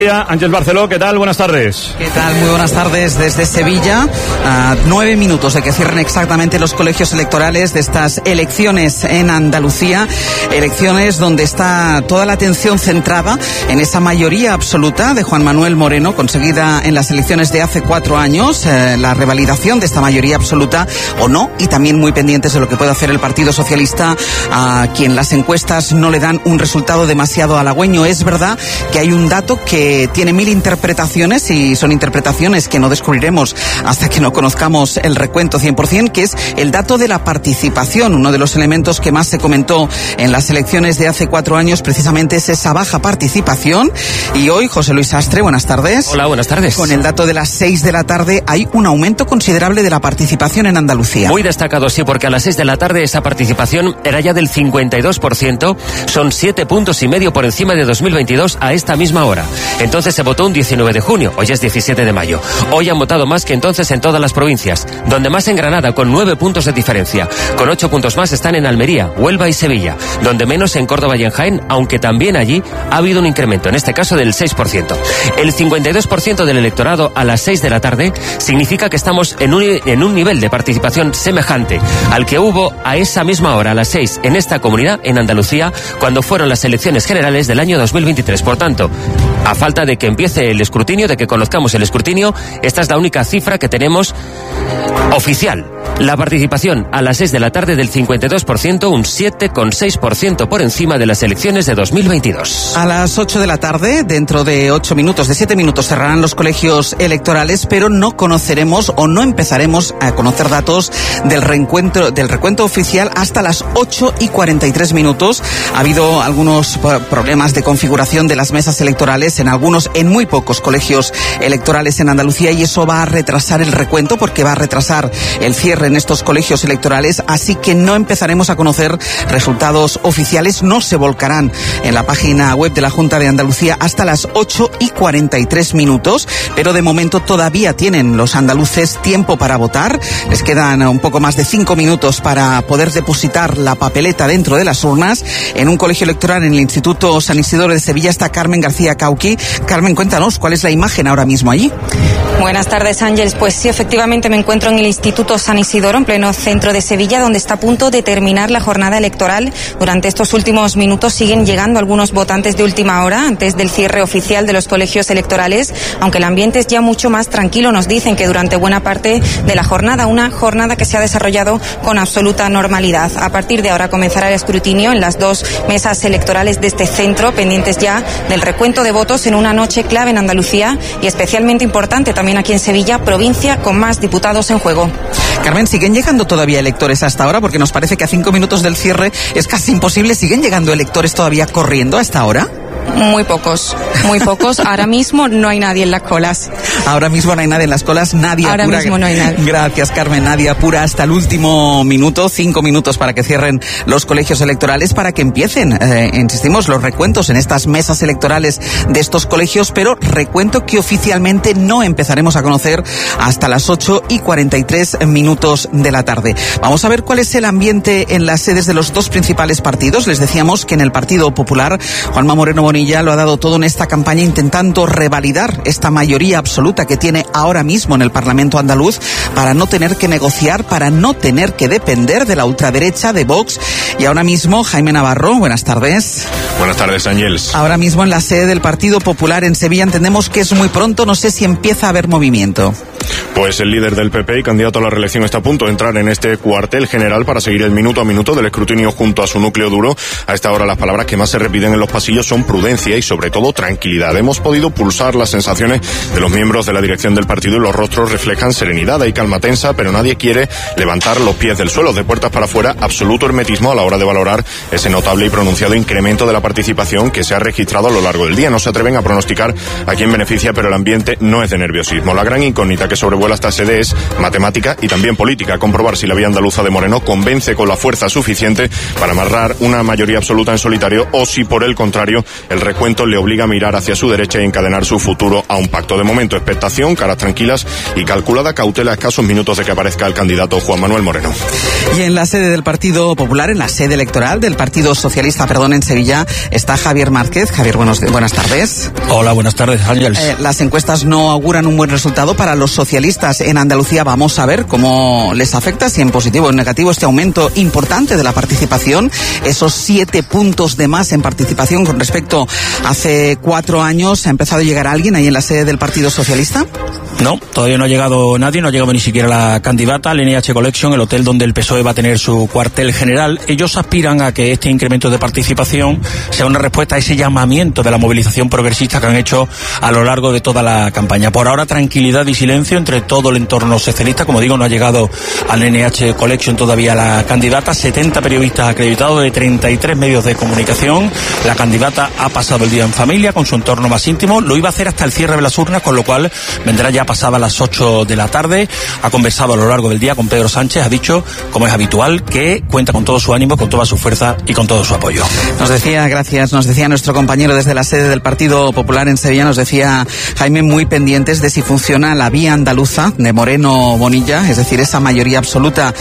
Ángel Barceló, ¿qué tal? Buenas tardes. ¿Qué tal? Muy buenas tardes desde Sevilla. 9 minutos de que cierren exactamente los colegios electorales de estas elecciones en Andalucía. Elecciones donde está toda la atención centrada en esa mayoría absoluta de Juan Manuel Moreno, conseguida en las elecciones de hace 4 años. La revalidación de esta mayoría absoluta o no. Y también muy pendientes de lo que puede hacer el Partido Socialista, a quien las encuestas no le dan un resultado demasiado halagüeño. Es verdad que hay un dato que tiene 1000 interpretaciones y son interpretaciones que no descubriremos hasta que no conozcamos el recuento 100%, que es el dato de la participación. Uno de los elementos que más se comentó en las elecciones de hace 4 años precisamente es esa baja participación. Y hoy, José Luis Sastre, buenas tardes. Hola, buenas tardes. Con el dato de las 6 de la tarde hay un aumento considerable de la participación en Andalucía. Muy destacado, sí, porque a las 6 de la tarde esa participación era ya del 52%, son 7,5 puntos por encima de 2022 a esta misma hora. Entonces se votó un 19 de junio, hoy es 17 de mayo. Hoy han votado más que entonces en todas las provincias, donde más en Granada, con 9 puntos de diferencia. Con 8 puntos más están en Almería, Huelva y Sevilla, donde menos en Córdoba y en Jaén, aunque también allí ha habido un incremento, en este caso del 6%. El 52% del electorado a las 6 de la tarde significa que estamos en un nivel de participación semejante al que hubo a esa misma hora, a las 6, en esta comunidad, en Andalucía, cuando fueron las elecciones generales del año 2023. Por tanto, a falta de que empiece el escrutinio, de que conozcamos el escrutinio, esta es la única cifra que tenemos oficial. La participación a las 6 de la tarde del 52%, un 7,6% por encima de las elecciones de 2022. A las 8 de la tarde, dentro de 8 minutos, de 7 minutos, cerrarán los colegios electorales, pero no conoceremos o no empezaremos a conocer datos del recuento oficial hasta las 8:43 minutos. Ha habido algunos problemas de configuración de las mesas electorales en muy pocos colegios electorales en Andalucía, y eso va a retrasar el recuento, porque va a retrasar el cierre en estos colegios electorales, así que no empezaremos a conocer resultados oficiales, no se volcarán en la página web de la Junta de Andalucía hasta las 8:43 minutos, pero de momento todavía tienen los andaluces tiempo para votar. Les quedan un poco más de 5 minutos para poder depositar la papeleta dentro de las urnas. En un colegio electoral en el Instituto San Isidoro de Sevilla está Carmen García Cauqui. Carmen, cuéntanos, ¿cuál es la imagen ahora mismo allí? Buenas tardes, Ángeles. Pues sí, efectivamente me encuentro en el Instituto San Isidoro, en pleno centro de Sevilla, donde está a punto de terminar la jornada electoral. Durante estos últimos minutos siguen llegando algunos votantes de última hora, antes del cierre oficial de los colegios electorales, aunque el ambiente es ya mucho más tranquilo. Nos dicen que durante buena parte de la jornada, una jornada que se ha desarrollado con absoluta normalidad. A partir de ahora comenzará el escrutinio en las 2 mesas electorales de este centro, pendientes ya del recuento de votos en una noche clave en Andalucía y especialmente importante también aquí en Sevilla, provincia con más diputados en juego. Carmen, ¿siguen llegando todavía electores hasta ahora? Porque nos parece que a 5 minutos del cierre es casi imposible. ¿Siguen llegando electores todavía corriendo hasta ahora? Muy pocos. Ahora mismo no hay nadie en las colas. Ahora mismo no hay nadie en las colas, nadie apura. Ahora mismo no hay nadie. Gracias, Carmen. Nadie apura hasta el último minuto, 5 minutos para que cierren los colegios electorales, para que empiecen, insistimos, los recuentos en estas mesas electorales de estos colegios, pero recuento que oficialmente no empezaremos a conocer hasta las 8:43 minutos de la tarde. Vamos a ver cuál es el ambiente en las sedes de los 2 principales partidos. Les decíamos que en el Partido Popular, Juanma Moreno Bonilla lo ha dado todo en esta campaña, intentando revalidar esta mayoría absoluta que tiene ahora mismo en el Parlamento andaluz, para no tener que negociar, para no tener que depender de la ultraderecha, de Vox. Y ahora mismo, Jaime Navarro, buenas tardes. Buenas tardes, Ángels. Ahora mismo en la sede del Partido Popular en Sevilla, entendemos que es muy pronto, no sé si empieza a haber movimiento. Pues el líder del PP y candidato a la reelección está a punto de entrar en este cuartel general para seguir el minuto a minuto del escrutinio junto a su núcleo duro. A esta hora las palabras que más se repiten en los pasillos son prudencia y sobre todo tranquilidad. Hemos podido pulsar las sensaciones de los miembros de la dirección del partido y los rostros reflejan serenidad y calma tensa, pero nadie quiere levantar los pies del suelo. De puertas para afuera, absoluto hermetismo a la hora de valorar ese notable y pronunciado incremento de la participación que se ha registrado a lo largo del día. No se atreven a pronosticar a quién beneficia, pero el ambiente no es de nerviosismo. La gran incógnita que sobrevuela esta sede es matemática y también política. Comprobar si la vía andaluza de Moreno convence con la fuerza suficiente para amarrar una mayoría absoluta en solitario o si, por el contrario, el recuento le obliga a mirar hacia su derecha y encadenar su futuro a un pacto. De momento, expectación, caras tranquilas y calculada cautela a escasos minutos de que aparezca el candidato Juan Manuel Moreno. Y en la sede del Partido Popular, en la sede electoral del Partido Socialista, en Sevilla, está Javier Márquez. Javier, buenas tardes. Hola, buenas tardes, Ángeles. Las encuestas no auguran un buen resultado para los socialistas en Andalucía. Vamos a ver cómo les afecta, si en positivo o en negativo, este aumento importante de la participación, esos 7 puntos de más en participación con respecto a hace 4 años. ¿Ha empezado a llegar alguien ahí en la sede del Partido Socialista? No, todavía no ha llegado nadie, no ha llegado ni siquiera la candidata. El NH Collection, el hotel donde el PSOE va a tener su cuartel general. Ellos aspiran a que este incremento de participación sea una respuesta a ese llamamiento de la movilización progresista que han hecho a lo largo de toda la campaña. Por ahora, tranquilidad y silencio entre todo el entorno socialista. Como digo, no ha llegado al NH Collection todavía la candidata. 70 periodistas acreditados de 33 medios de comunicación. La candidata ha pasado el día en familia con su entorno más íntimo. Lo iba a hacer hasta el cierre de las urnas, con lo cual vendrá ya pasada las 8 de la tarde. Ha conversado a lo largo del día con Pedro Sánchez. Ha dicho, como es habitual, que cuenta con todo su ánimo, con toda su fuerza y con todo su apoyo. Nos decía nuestro compañero desde la sede del Partido Popular en Sevilla, nos decía Jaime, muy pendientes de si funciona la vía andaluza de Moreno-Bonilla, es decir, esa mayoría absoluta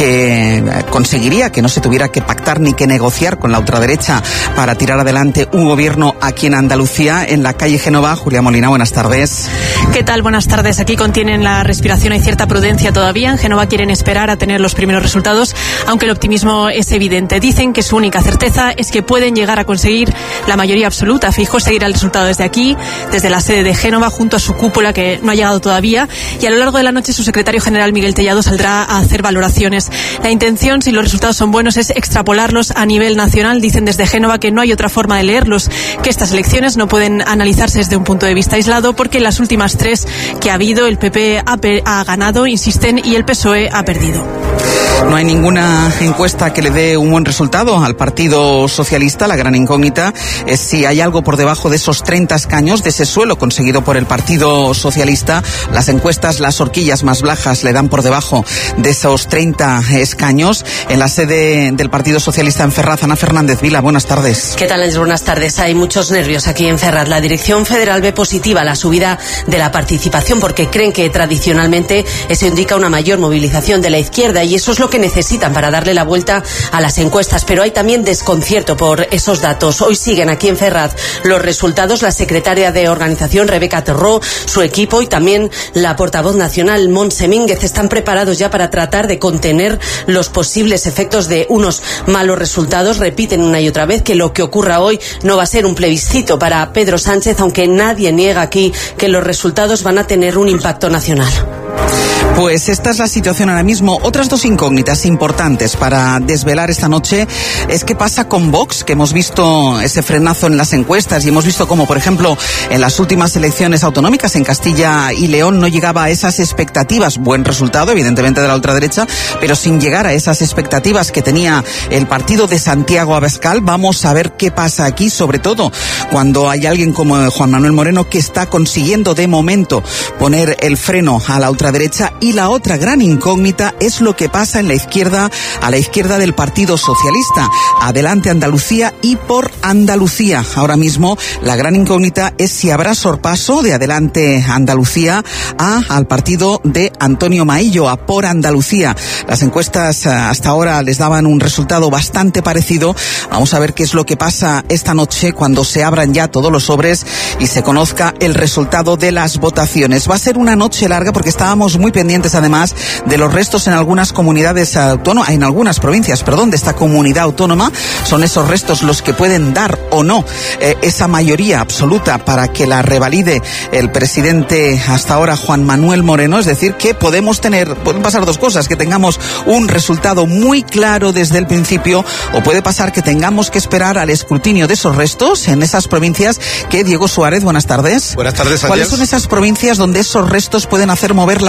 que conseguiría que no se tuviera que pactar ni que negociar con la ultraderecha para tirar adelante un gobierno aquí en Andalucía. En la calle Génova, Julia Molina, buenas tardes. ¿Qué tal? Buenas tardes. Aquí contienen la respiración, hay cierta prudencia todavía. En Génova quieren esperar a tener los primeros resultados, aunque el optimismo es evidente. Dicen que su única certeza es que pueden llegar a conseguir la mayoría absoluta. Feijóo seguirá el resultado desde aquí, desde la sede de Génova, junto a su cúpula, que no ha llegado todavía, y a lo largo de la noche su secretario general Miguel Tellado saldrá a hacer valoraciones. La intención, si los resultados son buenos, es extrapolarlos a nivel nacional. Dicen desde Génova que no hay otra forma de leerlos, que estas elecciones no pueden analizarse desde un punto de vista aislado, porque en las últimas 3 que ha habido, el PP ha ganado, insisten, y el PSOE ha perdido. No hay ninguna encuesta que le dé un buen resultado al Partido Socialista. La gran incógnita es si hay algo por debajo de esos 30 escaños, de ese suelo conseguido por el Partido Socialista. Las encuestas, las horquillas más bajas, le dan por debajo de esos 30 escaños. En la sede del Partido Socialista en Ferraz, Ana Fernández Vila, buenas tardes. ¿Qué tal? Buenas tardes. Hay muchos nervios aquí en Ferraz. La Dirección Federal ve positiva la subida de la participación, porque creen que tradicionalmente eso indica una mayor movilización de la izquierda, y eso es lo que necesitan para darle la vuelta a las encuestas. Pero hay también desconcierto por esos datos. Hoy siguen aquí en Ferraz los resultados. La secretaria de organización, Rebeca Terró, su equipo, y también la portavoz nacional, Montse Mínguez, están preparados ya para tratar de contener los posibles efectos de unos malos resultados. Repiten una y otra vez que lo que ocurra hoy no va a ser un plebiscito para Pedro Sánchez, aunque nadie niega aquí que los resultados van a tener un impacto nacional. Pues esta es la situación ahora mismo. Otras 2 incógnitas importantes para desvelar esta noche es qué pasa con Vox, que hemos visto ese frenazo en las encuestas y hemos visto cómo, por ejemplo, en las últimas elecciones autonómicas en Castilla y León no llegaba a esas expectativas. Buen resultado, evidentemente, de la ultraderecha, pero sin llegar a esas expectativas que tenía el partido de Santiago Abascal. Vamos a ver qué pasa aquí, sobre todo cuando hay alguien como Juan Manuel Moreno que está consiguiendo de momento poner el freno a la ultraderecha. Y la otra gran incógnita es lo que pasa en la izquierda, a la izquierda del Partido Socialista. Adelante Andalucía y por Andalucía. Ahora mismo la gran incógnita es si habrá sorpaso de Adelante Andalucía al partido de Antonio Maillo, a Por Andalucía. Las encuestas hasta ahora les daban un resultado bastante parecido. Vamos a ver qué es lo que pasa esta noche cuando se abran ya todos los sobres y se conozca el resultado de las votaciones. Va a ser una noche larga porque estábamos muy pendientes además de los restos en algunas comunidades autónomas, en algunas provincias, de esta comunidad autónoma. Son esos restos los que pueden dar o no esa mayoría absoluta para que la revalide el presidente hasta ahora, Juan Manuel Moreno. Es decir, que pueden pasar 2 cosas: que tengamos un resultado muy claro desde el principio, o puede pasar que tengamos que esperar al escrutinio de esos restos en esas provincias que, Diego Suárez, buenas tardes. Buenas tardes, ¿Cuáles son esas provincias donde esos restos pueden hacer mover la balanza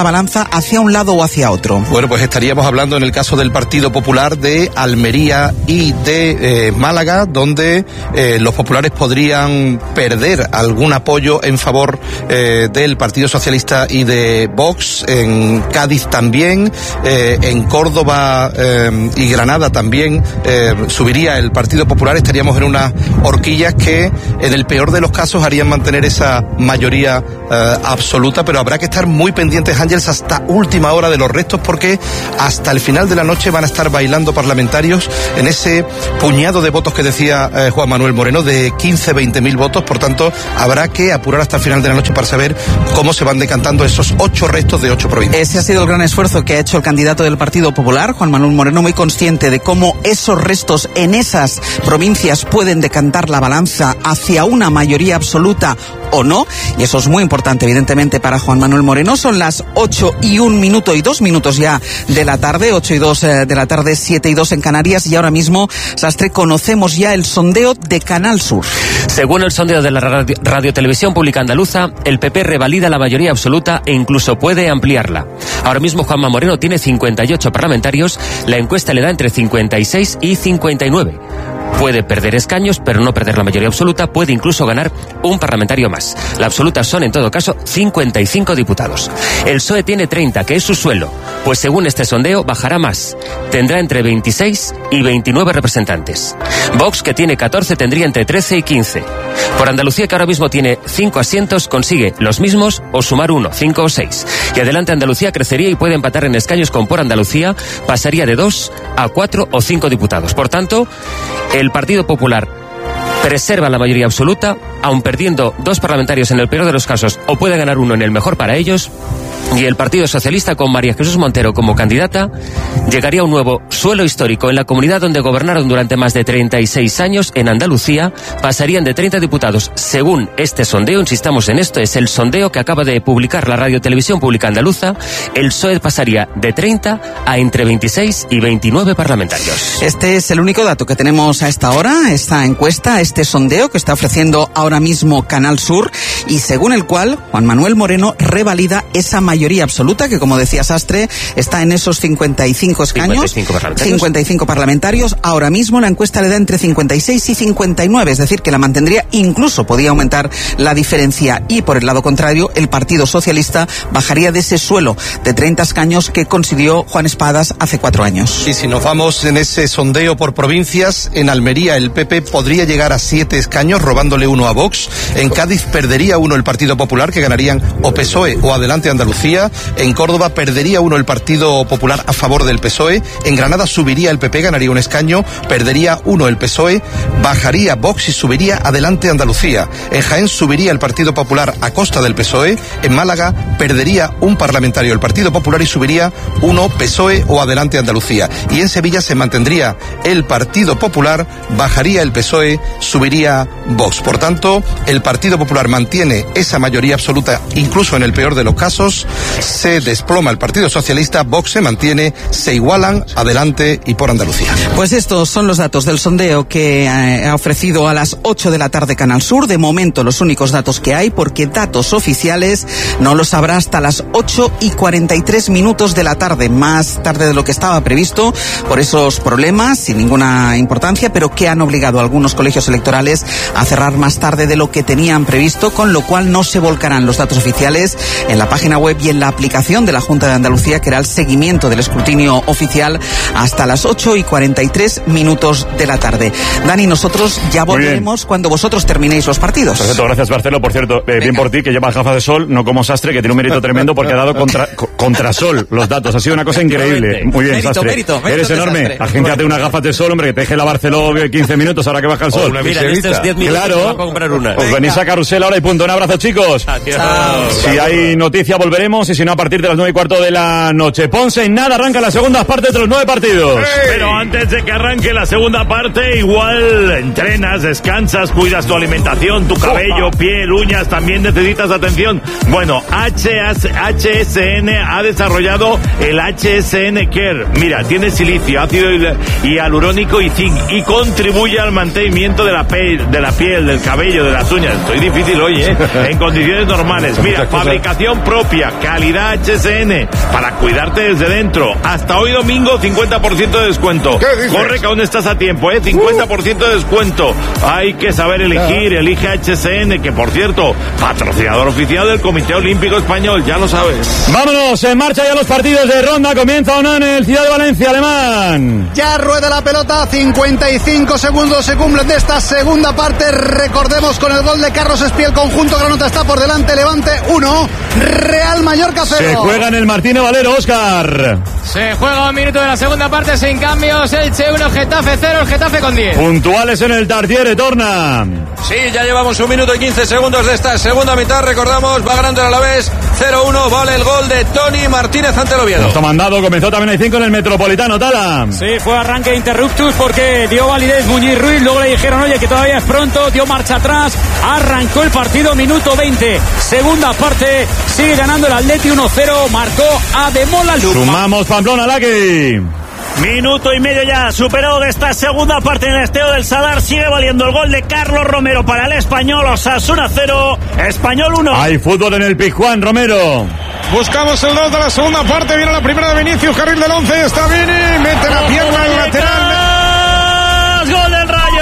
hacia un lado o hacia otro? Bueno, pues estaríamos hablando en el caso del Partido Popular de Almería y de Málaga, donde los populares podrían perder algún apoyo en favor del Partido Socialista y de Vox. En Cádiz también, en Córdoba y Granada también subiría el Partido Popular. Estaríamos en unas horquillas que en el peor de los casos harían mantener esa mayoría absoluta, pero habrá que estar muy pendientes, Ángeles, hasta última hora de los restos, porque hasta el final de la noche van a estar bailando parlamentarios en ese puñado de votos que decía Juan Manuel Moreno, de 15-20 mil votos. Por tanto, habrá que apurar hasta el final de la noche para saber cómo se van decantando esos 8 restos de 8 provincias. Ese ha sido el gran esfuerzo que ha hecho el candidato del Partido Popular, Juan Manuel Moreno, muy consciente de cómo esos restos en esas provincias pueden decantar la balanza hacia una mayoría absoluta o no, y eso es muy importante evidentemente para Juan Manuel Moreno. Son las 8:01 y 2 minutos ya de la tarde, 8:02 de la tarde, 7:02 en Canarias, y ahora mismo, Sastre, conocemos ya el sondeo de Canal Sur. Según el sondeo de la Radio Televisión Pública Andaluza, el PP revalida la mayoría absoluta e incluso puede ampliarla. Ahora mismo Juanma Moreno tiene 58 parlamentarios, la encuesta le da entre 56 y 59. Puede perder escaños, pero no perder la mayoría absoluta, puede incluso ganar un parlamentario más. La absoluta son, en todo caso, 55 diputados. El PSOE tiene 30, que es su suelo, pues según este sondeo bajará más. Tendrá entre 26 y 29 representantes. Vox, que tiene 14, tendría entre 13 y 15. Por Andalucía, que ahora mismo tiene 5 asientos, consigue los mismos o sumar 1, 5 o 6. Y Adelante Andalucía crecería y puede empatar en escaños con Por Andalucía, pasaría de 2 a 4 o 5 diputados. Por tanto, el Partido Popular preserva la mayoría absoluta, aun perdiendo 2 parlamentarios en el peor de los casos, o puede ganar uno en el mejor para ellos. Y el Partido Socialista, con María Jesús Montero como candidata, llegaría a un nuevo suelo histórico en la comunidad donde gobernaron durante más de 36 años, en Andalucía. Pasarían de 30 diputados. Según este sondeo, insistamos en esto, es el sondeo que acaba de publicar la Radio Televisión Pública Andaluza, el PSOE pasaría de 30 a entre 26 y 29 parlamentarios. Este es el único dato que tenemos a esta hora, esta encuesta, este sondeo que está ofreciendo ahora mismo Canal Sur, y según el cual Juan Manuel Moreno revalida esa mayoría absoluta, que como decía Sastre, está en esos 55 escaños, 55 parlamentarios. Ahora mismo la encuesta le da entre 56 y 59, es decir, que la mantendría, incluso podía aumentar la diferencia. Y por el lado contrario, el Partido Socialista bajaría de ese suelo de 30 escaños que consiguió Juan Espadas hace 4 años. Y si nos vamos en ese sondeo por provincias, en Almería el PP podría llegar a 7 escaños, robándole 1 a Vox. En Cádiz perdería 1 el Partido Popular, que ganarían o PSOE o Adelante Andalucía. En Córdoba perdería 1 el Partido Popular a favor del PSOE. En Granada subiría el PP, ganaría un escaño, perdería 1 el PSOE, bajaría Vox y subiría Adelante Andalucía. En Jaén subiría el Partido Popular a costa del PSOE. En Málaga perdería un parlamentario el Partido Popular y subiría 1 PSOE o Adelante Andalucía. Y en Sevilla se mantendría el Partido Popular, bajaría el PSOE, subiría Vox. Por tanto, el Partido Popular mantiene esa mayoría absoluta, incluso en el peor de los casos. Se desploma el Partido Socialista, Vox se mantiene, se igualan Adelante y Por Andalucía. Pues estos son los datos del sondeo que ha ofrecido a las 8 de la tarde Canal Sur. De momento los únicos datos que hay, porque datos oficiales no los habrá hasta las 8:43 de la tarde, más tarde de lo que estaba previsto, por esos problemas sin ninguna importancia, pero que han obligado a algunos colegios electorales a cerrar más tarde de lo que tenían previsto, con lo cual no se volcarán los datos oficiales en la página web y en la aplicación de la Junta de Andalucía, que era el seguimiento del escrutinio oficial, hasta las 8:43 de la tarde. Dani, nosotros ya volveremos cuando vosotros terminéis los partidos. Perfecto, gracias Marcelo. Por cierto, bien por ti, que llevas gafas de sol, no como Sastre, que tiene un mérito tremendo porque ha dado contra sol los datos. Ha sido una cosa increíble. Muy bien, Sastre. Mérito eres enorme. Sastre. Agénciate unas gafas de sol, hombre, que te deje la Barceló 15 minutos ahora que baja el sol. Mira, en estos 10 minutos claro, a comprar una. Os venís a Carrusel ahora y punto. Un abrazo, chicos. Chao. Si hay noticia volveremos, y si no, a partir de las 9:15 de la noche. Ponce, en nada, arranca la segunda parte de los 9 partidos. Pero antes de que arranque la segunda parte, igual entrenas, descansas, cuidas tu alimentación, tu cabello, piel, uñas, también necesitas atención. Bueno, HSN ha desarrollado el HSN Care. Mira, tiene silicio, ácido hialurónico y zinc, y contribuye al mantenimiento de la piel, del cabello, de las uñas. Estoy difícil hoy, en condiciones normales. Mira, fabricación propia, calidad HSN, para cuidarte desde dentro. Hasta hoy domingo, 50% de descuento. Corre que aún estás a tiempo, 50% de descuento. Hay que saber elegir, elige HSN, que por cierto, patrocinador oficial del Comité Olímpico Español, ya lo sabes. Vámonos, en marcha ya los partidos de ronda, comienza o no en el Ciudad de Valencia, Alemán. Ya rueda la pelota, 55 segundos se cumplen de esta segunda parte, recordemos con el gol de Carlos Espí, el conjunto granota está por delante, Levante 1, Real Mallorca 0. Se juega en el Martínez Valero, Óscar. Se juega un minuto de la segunda parte sin cambios, Elche 1, Getafe 0, el Getafe con 10. Puntuales en el Tartiere, torna. Sí, ya llevamos 1 minuto y 15 segundos de esta segunda mitad, recordamos, va ganando el Alavés 0-1, vale el gol de Toni Martínez ante el Oviedo. Esto mandado, comenzó también el 5 en el Metropolitano, Tala. Sí, fue arranque interruptus porque dio validez Muñiz Ruiz, luego le dijeron, oye, que todavía es pronto, dio marcha atrás, arrancó el partido, minuto 20, segunda parte, sigue ganando el Atleti 1-0, marcó Ademola Luz. Sumamos Pamplona, Laki. Minuto y medio ya superado de esta segunda parte en el Estadio del Sadar. Sigue valiendo el gol de Carlos Romero para el Español. Osasuna 0, Español 1. Hay fútbol en el Pizjuán, Romero. Buscamos el 2 de la segunda parte. Viene la primera de Vinicius, carril del 11. Está Vini, mete la pierna en lateral. Gol del Rayo.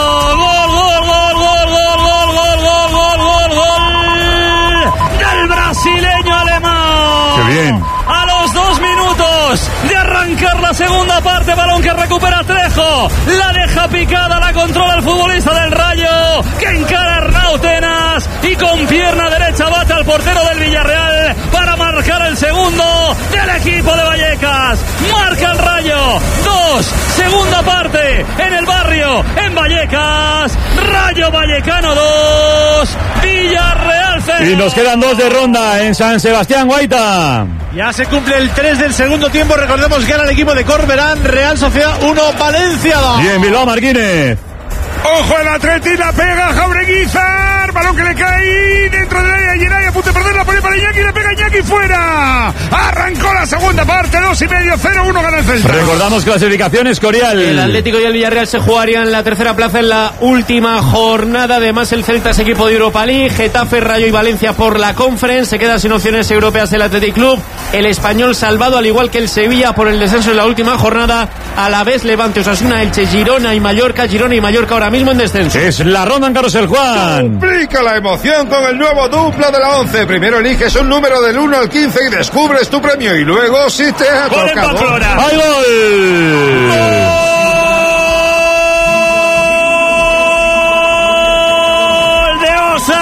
Gol del brasileño alemán. Qué bien. A los 2 minutos de arrancar la segunda parte, balón que recupera Trejo, la deja picada, la controla el futbolista del Rayo, que encara a Arnau Tenas y con pierna derecha bate al portero del Villarreal para marcar el segundo del equipo de Vallecas. Marca el Rayo, 2, segunda parte en el Barrio, en Vallecas, Rayo Vallecano 2, Villarreal 0. Y nos quedan 2 de ronda en San Sebastián, Guaita. Ya se cumple el 3 del segundo tiempo. Recordemos que era el equipo de Corberán. Real Sociedad 1, Valencia 2. Bien, Bilbao Martínez. Ojo el Atleti, la pega Jaureguizar, balón que le cae dentro del área, Geray a punto de perder, la pone para Iñaki, le pega Iñaki fuera. Arrancó la segunda parte, 2,5, 0-1 gana el Celta. Recordamos clasificación, Escorial. El Atlético y el Villarreal se jugarían la tercera plaza en la última jornada. Además el Celta es equipo de Europa League, Getafe, Rayo y Valencia por la Conference. Se queda sin opciones europeas el Athletic Club. El Español salvado, al igual que el Sevilla, por el descenso en la última jornada. A la vez Levante, Osasuna, Elche, Girona y Mallorca ahora mismo en descenso. Es la ronda en Carlos el Juan. Complica la emoción con el nuevo dupla de la 11. Primero eliges un número del 1 al 15 y descubres tu premio. Y luego, si te ha tocado... ¡Hay gol! ¡Gol de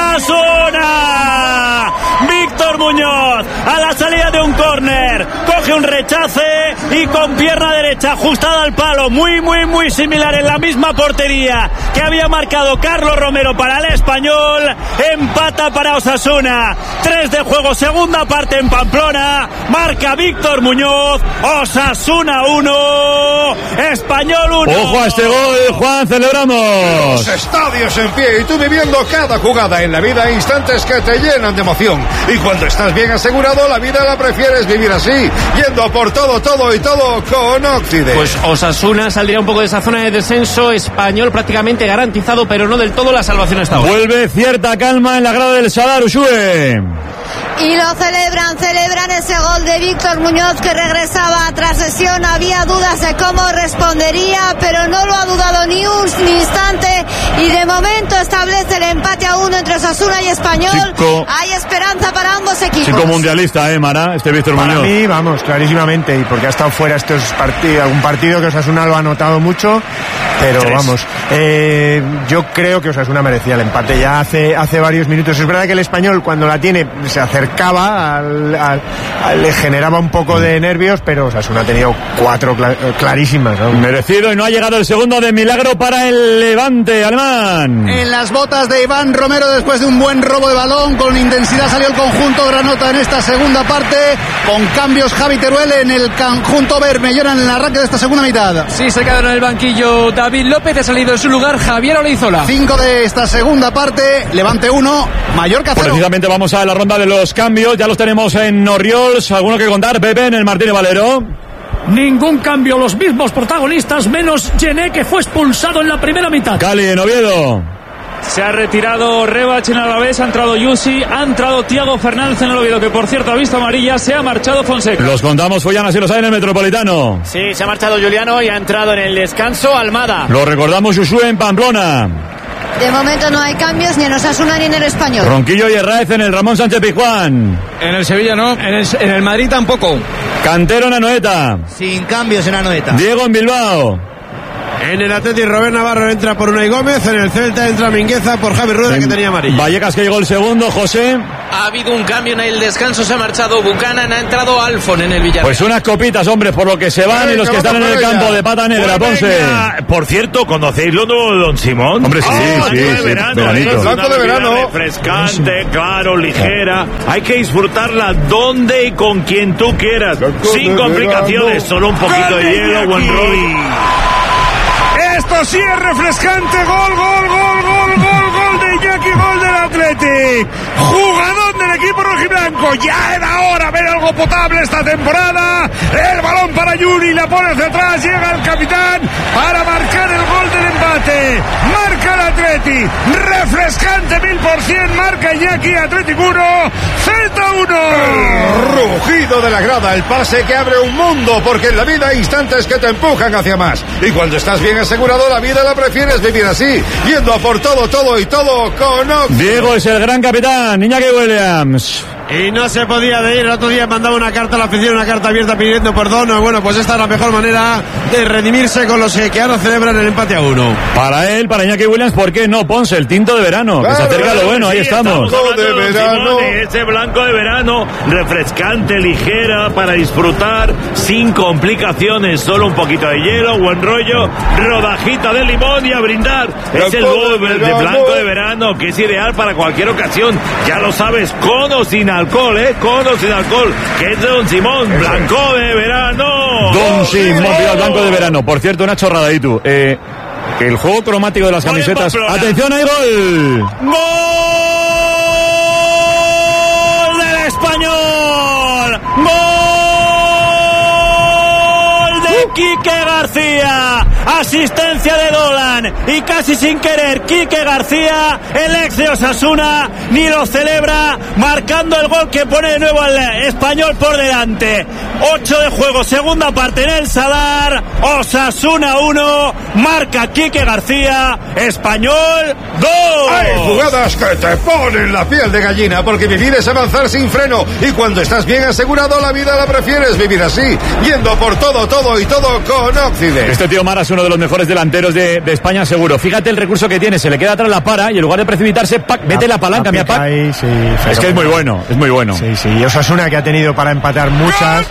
Osasuna! Víctor Muñoz, a la salida de un córner, coge un rechace y con pierna derecha ajustada al palo, muy similar en la misma portería que había marcado Carlos Romero para el Español, empata para Osasuna. 3 de juego, segunda parte en Pamplona, marca Víctor Muñoz, Osasuna 1, Español 1. Ojo a este gol, Juan, celebramos. Los estadios en pie y tú viviendo cada jugada en la vida, instantes que te llenan de emoción. Y cuando estás bien asegurado, la vida la prefieres vivir así, yendo por todo con Occident. Pues Osasuna saldría un poco de esa zona de descenso, Español prácticamente garantizado, pero no del todo la salvación hasta ahora. Vuelve cierta calma en la grada del Sadar, Ushue. Y lo celebran ese gol de Víctor Muñoz, que regresaba tras lesión. Había dudas de cómo respondería, pero no lo ha dudado ni un instante, y de momento establece el empate a 1 entre Osasuna y Español. Hay esperanza para ambos equipos. Chico mundialista, Mara, este Víctor Muñoz. Para mí, vamos, clarísimamente, y porque ha estado fuera algún partido que Osasuna lo ha notado mucho, pero 3. Vamos, yo creo que Osasuna merecía el empate ya hace varios minutos. Es verdad que el Español, cuando la tiene, se acercaba, le generaba un poco de nervios, pero Osasuna ha tenido 4 clarísimas, ¿no? Merecido, y no ha llegado el segundo de milagro para el Levante alemán. En las botas de Iván Romero, después de un buen robo de balón, con intensidad salió el conjunto granota en esta segunda parte, con cambios Javi Teruel en el conjunto bermellona en el arranque de esta segunda mitad. Sí, se quedaron en el banquillo David López, ha salido en su lugar Javier Olaizola. 5 de esta segunda parte, Levante 1, Mallorca 0. Precisamente vamos a la ronda de los cambios, ya los tenemos en Orriols. ¿Alguno que contar, Pepe, en el Martínez Valero? Ningún cambio, los mismos protagonistas, menos Gené, que fue expulsado en la primera mitad. Cali, en Oviedo. Se ha retirado Rebach en Alavés, ha entrado Yusi, ha entrado Thiago Fernández en el Oviedo, que por cierto ha visto amarilla, se ha marchado Fonseca. Los contamos, Follana, si los hay en el Metropolitano. Sí, se ha marchado Juliano y ha entrado en el descanso Almada. Lo recordamos, Josué en Pamplona. De momento no hay cambios ni en Osasuna ni en el Español. Ronquillo y Herráez en el Ramón Sánchez Pizjuán. En el Sevilla no, en el Madrid tampoco. Cantero en Anoeta. Sin cambios en Anoeta. Diego en Bilbao. En el Atleti, Robert Navarro entra por Unai Gómez. En el Celta entra Mingueza por Javi Rueda, que tenía amarilla. Vallecas, que llegó el segundo, José. Ha habido un cambio en el descanso, se ha marchado Buchanan, ha entrado Alfon en el Villarreal. Pues unas copitas, hombre, por lo que se van y los que están en el campo de pata negra, Ponce. Por cierto, ¿conocéis lo nuevo de Don Simón? Hombre, sí, sí, veranito. Blanco de verano. Refrescante, claro, ligera. Hay que disfrutarla donde y con quien tú quieras. Sin complicaciones, solo un poquito de hielo, buen rollo. Esto sí es refrescante. Gol de Iñaki, gol del Atleti. Jugador del equipo rojiblanco. Ya era hora ver algo potable esta temporada. El balón para Yuri, la pone hacia atrás, llega el capitán para marcar el gol del empate. Marca el Atleti. Refrescante 1000%. Marca Iñaki, Atleti 1, Celta 1. Rugido de la grada, el pase que abre un mundo, porque en la vida hay instantes que te empujan hacia más. Y cuando estás bien asegurado, la vida la prefieres vivir así, yendo a por todo y todo con Oxy. Diego es el gran capitán, Iñaki Williams. Y no se podía de ir. El otro día mandaba una carta a la afición, una carta abierta pidiendo perdón. Bueno, pues esta es la mejor manera de redimirse con los que ahora celebran el empate a 1. Para él, para Iñaki Williams, ¿por qué no? Ponce, el tinto de verano, que se acerca a lo bueno, ahí estamos. De verano. Ese blanco de verano, refrescante, ligera, para disfrutar, sin complicaciones, solo un poquito de hielo, buen rollo, rodajita de limón y a brindar. Es el gol de blanco de verano, que es ideal para cualquier ocasión. Ya lo sabes, con o sin alcohol, con o sin alcohol, que es de Don Simón, blanco de verano. Don Simón, mira, blanco de verano. Por cierto, una chorrada ahí tú. El juego cromático de las camisetas. ¡Atención, hay gol! ¡Gol del Español! ¡Gol de Quique García! Asistencia de Dolan y casi sin querer Quique García, el ex de Osasuna, ni lo celebra, marcando el gol que pone de nuevo al Español por delante. 8 de juego, segunda parte en el Sadar. Osasuna 1, marca Quique García, Español 2. Hay jugadas que te ponen la piel de gallina, porque vivir es avanzar sin freno, y cuando estás bien asegurado, la vida la prefieres vivir así, yendo por todo y todo con Occident. Este tío Mara es uno de los mejores delanteros de España, seguro. Fíjate el recurso que tiene, se le queda atrás la para y en lugar de precipitarse, ¡pac! Mete la palanca, mira, ¡pac! Sí, es que es muy bueno, es muy bueno. Sí, y Osasuna, que ha tenido para empatar muchas,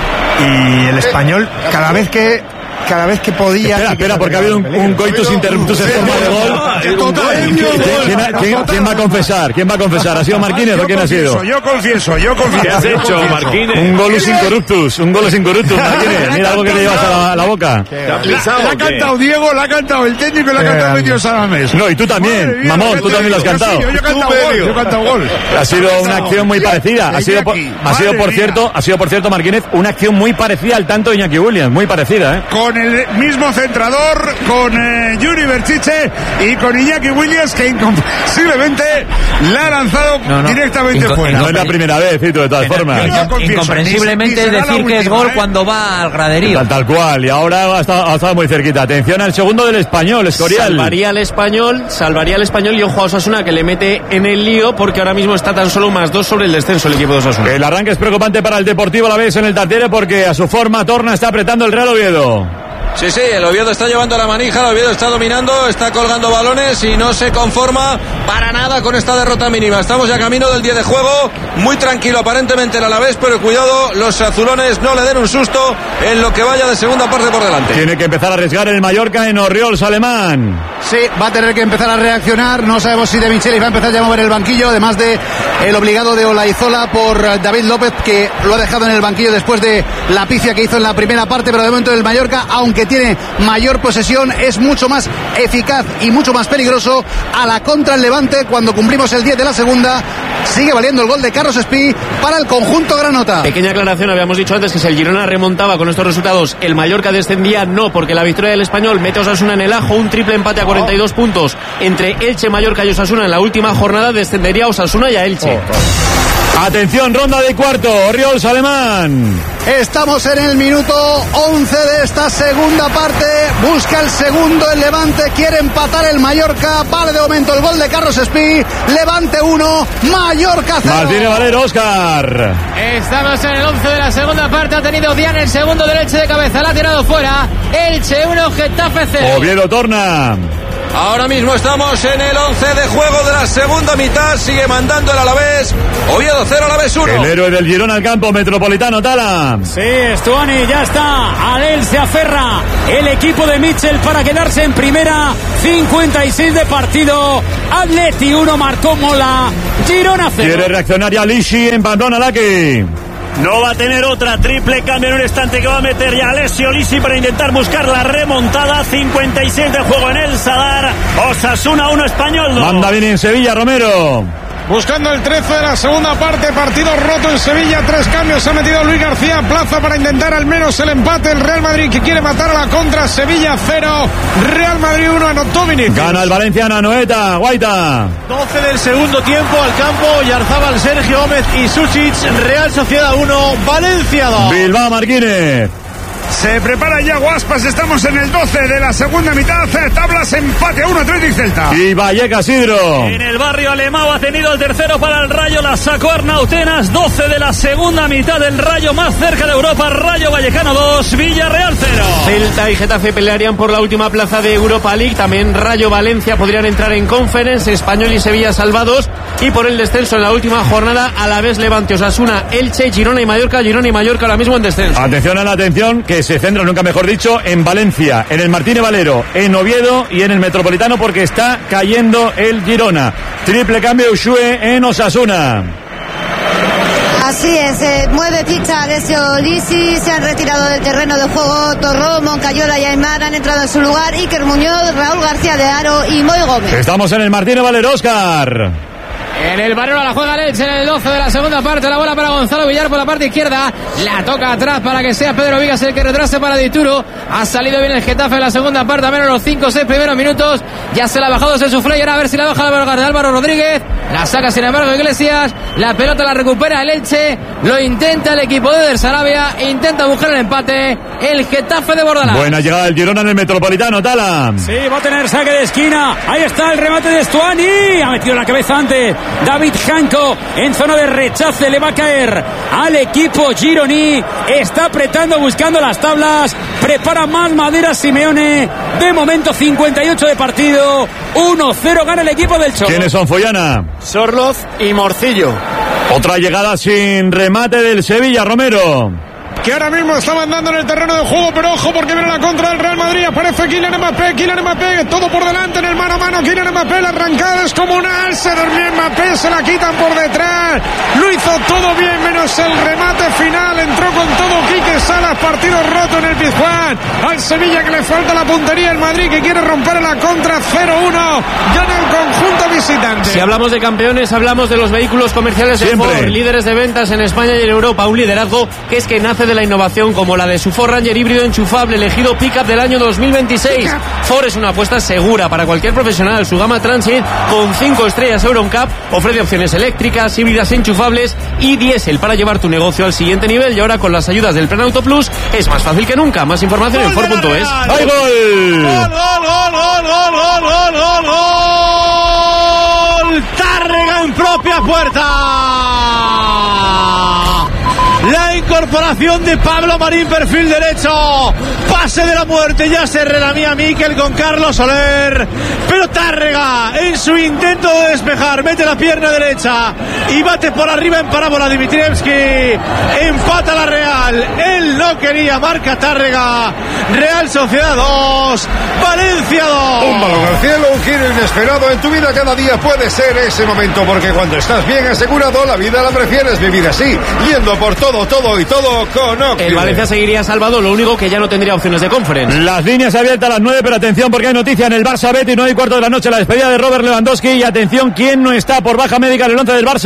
y el Español cada vez que podía... Espera, porque ha habido un coitus interruptus en forma de gol. ¿Quién va a confesar? ¿Quién va a confesar? ¿Ha sido Marquínez o quién ha sido? Yo confieso. ¿Qué has hecho, Marquínez? Un golus incorruptus, Marquínez. Mira algo que le llevas a la boca. La ha cantado Diego, la ha cantado el técnico y la ha cantado Medio Salames. No, y tú también, mamón, tú también lo has cantado. Yo he cantado gol. Ha sido una acción muy parecida. Ha sido por cierto, Marquínez, una acción muy parecida al tanto de Iñaki Williams, muy parecida, Con el mismo centrador, con Yuri Berchiche y con Iñaki Williams, que incomprensiblemente la ha lanzado directamente fuera. No es la primera vez, Cito, de todas formas. Incomprensiblemente decir que es gol cuando va al graderío. Tal cual, y ahora ha estado muy cerquita. Atención al segundo del Español, Escorial. Salvaría al Español y ojo a Osasuna, que le mete en el lío, porque ahora mismo está tan solo +2 sobre el descenso el equipo de Osasuna. El arranque es preocupante para el Deportivo Alavés en el Tartiere, porque a su forma Torna está apretando el Real Oviedo. Sí, el Oviedo está llevando la manija, el Oviedo está dominando, está colgando balones y no se conforma para nada con esta derrota mínima. Estamos ya camino del 10 de juego, muy tranquilo aparentemente el Alavés, pero cuidado, los azulones no le den un susto en lo que vaya de segunda parte por delante. Tiene que empezar a arriesgar el Mallorca en Orriols, Alemán. Sí, va a tener que empezar a reaccionar, no sabemos si De Michelis va a empezar ya a mover el banquillo, además de el obligado de Olaizola por David López, que lo ha dejado en el banquillo después de la pifia que hizo en la primera parte, pero de momento el Mallorca, aunque tiene mayor posesión, es mucho más eficaz y mucho más peligroso a la contra el Levante cuando cumplimos el 10 de la segunda. sigue valiendo el gol de Carlos Espí para el conjunto granota. Pequeña aclaración, habíamos dicho antes que si el Girona remontaba con estos resultados, el Mallorca descendía, no, porque la victoria del Español mete a Osasuna en el ajo, un triple empate a 42 puntos entre Elche, Mallorca y Osasuna en la última jornada, descendería a Osasuna y a Elche. Atención, ronda de cuarto, Oriols Alemán. Estamos en el minuto 11 de esta segunda parte. Busca el segundo el Levante, quiere empatar el Mallorca. Vale de momento el gol de Carlos Espí. Levante 1, Mallorca 0. Martínez Valero, Óscar. Estamos en el 11 de la segunda parte. Ha tenido Dian el segundo del Elche de cabeza. La ha tirado fuera. Elche 1, Getafe 0. Oviedo torna. Ahora mismo estamos en el 11 de juego de la segunda mitad. Sigue mandando el Alavés. Oviedo 0, Alavés 1. El héroe del Girona al campo metropolitano, Tala. Sí, Stuani ya está. Adel se aferra el equipo de Mitchell para quedarse en primera. 56 de partido. Atleti 1, marcó Mola. Girona 0. Quiere reaccionar ya Lishi en Pamplona, Laki. No va a tener otra, triple cambio en un instante que va a meter ya Alessio Lisi para intentar buscar la remontada. 56 de juego en el Sadar. Osasuna 1, Español 2. Manda bien en Sevilla, Romero. Buscando el 13 de la segunda parte, partido roto en Sevilla, 3 cambios, ha metido Luis García a plaza para intentar al menos el empate. El Real Madrid que quiere matar a la contra, Sevilla 0, Real Madrid 1, anotó Vinicius. Gana el Valenciana, Noeta, Guaita. 12 del segundo tiempo al campo, Yarzábal, Sergio Gómez y Susic. Real Sociedad 1, Valencia 2. Bilbao, Marquínez. Se prepara ya Guaspas, estamos en el 12 de la segunda mitad, tablas empate 1-3 y Celta. Y Vallecas, Sidro. En el barrio Alemão ha tenido el tercero para el Rayo, la sacó Arnautenas. 12 de la segunda mitad del Rayo, más cerca de Europa. Rayo Vallecano 2, Villarreal 0. Celta y Getafe pelearían por la última plaza de Europa League. También Rayo, Valencia podrían entrar en Conference. Español y Sevilla salvados. Y por el descenso en la última jornada, Alavés, Levante, Osasuna, Elche, Girona y Mallorca ahora mismo en descenso. Atención a la atención, que se centra, nunca mejor dicho, en Valencia, en el Martínez Valero, en Oviedo y en el Metropolitano, porque está cayendo el Girona. Triple cambio Ushue en Osasuna. Así es, mueve ficha Alessio Lisi, se han retirado del terreno de juego Torró, Moncayola y Aymar, han entrado en su lugar Iker Muñoz, Raúl García de Aro y Moy Gómez. Estamos en el Martínez Valero, Óscar. En el Valero la juega Elche en el 12 de la segunda parte. La bola para Gonzalo Villar por la parte izquierda. La toca atrás para que sea Pedro Vigas el que retrase para Dituro. Ha salido bien el Getafe en la segunda parte, a menos los 5-6 primeros minutos. Ya se la ha bajado Sesuflé y ahora a ver si la baja Álvaro Rodríguez. La saca sin embargo Iglesias. La pelota la recupera el Elche. Lo intenta el equipo de Der Sarabia. Intenta buscar el empate el Getafe de Bordalás. Buena llegada del Girona en el Metropolitano, Tala. Sí, va a tener saque de esquina. Ahí está el remate de Stuani. Ha metido la cabeza antes David Janko en zona de rechace. Le va a caer al equipo gironí. Está apretando, buscando las tablas. Prepara más madera Simeone. De momento 58 de partido. 1-0 gana el equipo del Cholo. ¿Quiénes son, Follana? Sorloz y Morcillo. Otra llegada sin remate del Sevilla, Romero. Que ahora mismo está mandando en el terreno de juego, pero ojo porque viene la contra del Real Madrid. Aparece Kylian Mbappé, todo por delante en el mano a mano. Kylian Mbappé, la arrancada descomunal. Se dormía Mbappé, se la quitan por detrás. Lo hizo todo bien, menos el remate final. Entró con todo Quique Salas, partido roto en el Pizjuán. Al Sevilla que le falta la puntería. El Madrid que quiere romper la contra 0-1. Gana el conjunto visitante. Si hablamos de campeones, hablamos de los vehículos comerciales de Ford, líderes de ventas en España y en Europa. Un liderazgo que es que nace de la innovación, como la de su Ford Ranger híbrido enchufable, elegido Pickup del año 2026. Ford es una apuesta segura para cualquier profesional. Su gama Transit, con 5 estrellas EuroNCAP, ofrece opciones eléctricas, híbridas enchufables y diésel para llevar tu negocio al siguiente nivel. Y ahora con las ayudas del Plan Auto Plus es más fácil que nunca. Más información en Ford.es. ¡Hay gol! ¡Gol! Tárrega en propia puerta. La incorporación de Pablo Marín, perfil derecho, pase de la muerte, ya se relamía Miquel con Carlos Soler, pero Tárrega en su intento de despejar mete la pierna derecha y bate por arriba en parábola. Dimitrievski empata la Real, él no quería, marca Tárrega. Real Sociedad 2, Valencia 2. Un balón al cielo, un giro inesperado en tu vida cada día puede ser ese momento, porque cuando estás bien asegurado la vida la prefieres vivir así, yendo por todo y todo con Octide. El Valencia seguiría salvado, lo único que ya no tendría opciones de Conference. Las líneas abiertas a las 9, pero atención porque hay noticia en el Barça Betis, 9:15 de la noche, la despedida de Robert Lewandowski. Y atención, ¿quién no está por baja médica en el 11 del Barça?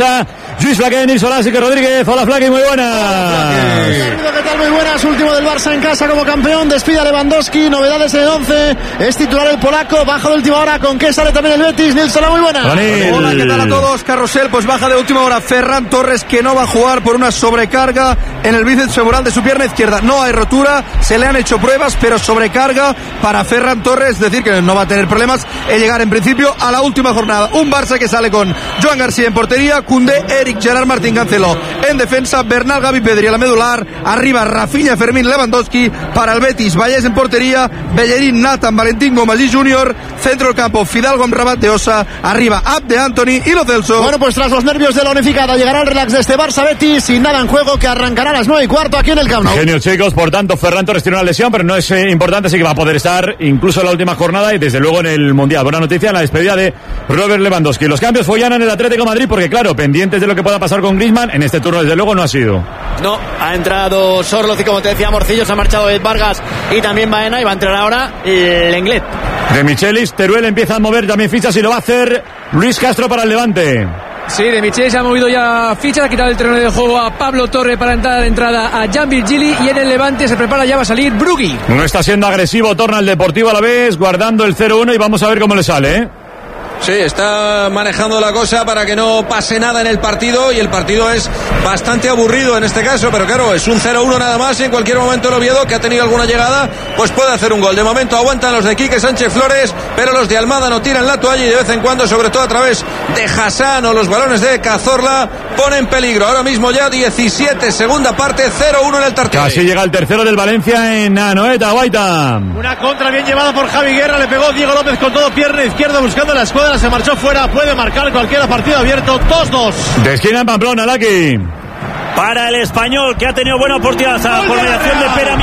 Celta. Luis Flaque, Nilsson, Asique Rodríguez. Hola, Flaque, muy buenas. ¿Qué tal? Muy buenas. Último del Barça en casa como campeón. Despide a Lewandowski. Novedades en el 11. Es titular el polaco. Baja de última hora. ¿Con qué sale también el Betis? Nilsson, muy buenas. Hola, ¿qué tal a todos? Carrusel, pues baja de última hora Ferran Torres, que no va a jugar por una sobrecarga en el bíceps femoral de su pierna izquierda. No hay rotura, se le han hecho pruebas, pero sobrecarga para Ferran Torres, es decir, que no va a tener problemas en llegar en principio a la última jornada. Un Barça que sale con Joan García en portería, Koundé, Eric, Gerard Martín, Cancelo en defensa, Bernal, Gavi, Pedri a la medular, arriba Rafinha, Fermín, Lewandowski. Para el Betis, Vallés en portería, Bellerín, Nathan, Valentín Gomasí Jr., centro del campo, Fidalgo, Amrabat, de Osa, arriba Abde, Anthony y Lo Celso. Bueno, pues tras los nervios de la unificada llegará el relax de este Barça Betis sin nada en juego, que arrancará a las 9:15 aquí en el Camp Nou. Genio, chicos, por tanto Ferran Torres tiene una lesión, pero no es importante, así que va a poder estar incluso en la última jornada y desde luego en el Mundial. Buena noticia en la despedida de Robert Lewandowski. Los cambios follan en el Atlético de Madrid porque claro, pendientes de lo que pueda pasar con Griezmann, en este turno desde luego no ha sido. No, ha entrado Sorloz y como te decía Morcillo, se ha marchado Ed Vargas y también Baena, y va a entrar ahora Lenglet. De Michelis, Teruel empieza a mover también fichas y lo va a hacer Luis Castro para el Levante. Sí, de Michelis ha movido ya fichas, ha quitado el terreno de juego a Pablo Torre para entrar de entrada a Jan Virgili, y en el Levante se prepara, ya va a salir Brugui. No está siendo agresivo, torna el Deportivo a la vez, guardando el 0-1 y vamos a ver cómo le sale, ¿eh? Sí, está manejando la cosa para que no pase nada en el partido, y el partido es bastante aburrido en este caso, pero claro, es un 0-1 nada más, y en cualquier momento el Oviedo, que ha tenido alguna llegada, pues puede hacer un gol. De momento aguantan los de Quique Sánchez Flores, pero los de Almada no tiran la toalla, y de vez en cuando, sobre todo a través de Hassan o los balones de Cazorla, ponen peligro. Ahora mismo ya 17, segunda parte, 0-1 en el Tartiere. Casi llega el tercero del Valencia en Anoeta, Guaita. Una contra bien llevada por Javi Guerra, le pegó Diego López con todo, pierna izquierda buscando la escuadra, se marchó fuera, puede marcar cualquiera, partido abierto, 2-2. De esquina en Pamplona, Laki. Para el Español, que ha tenido buena oportunidad por mediación de Pera.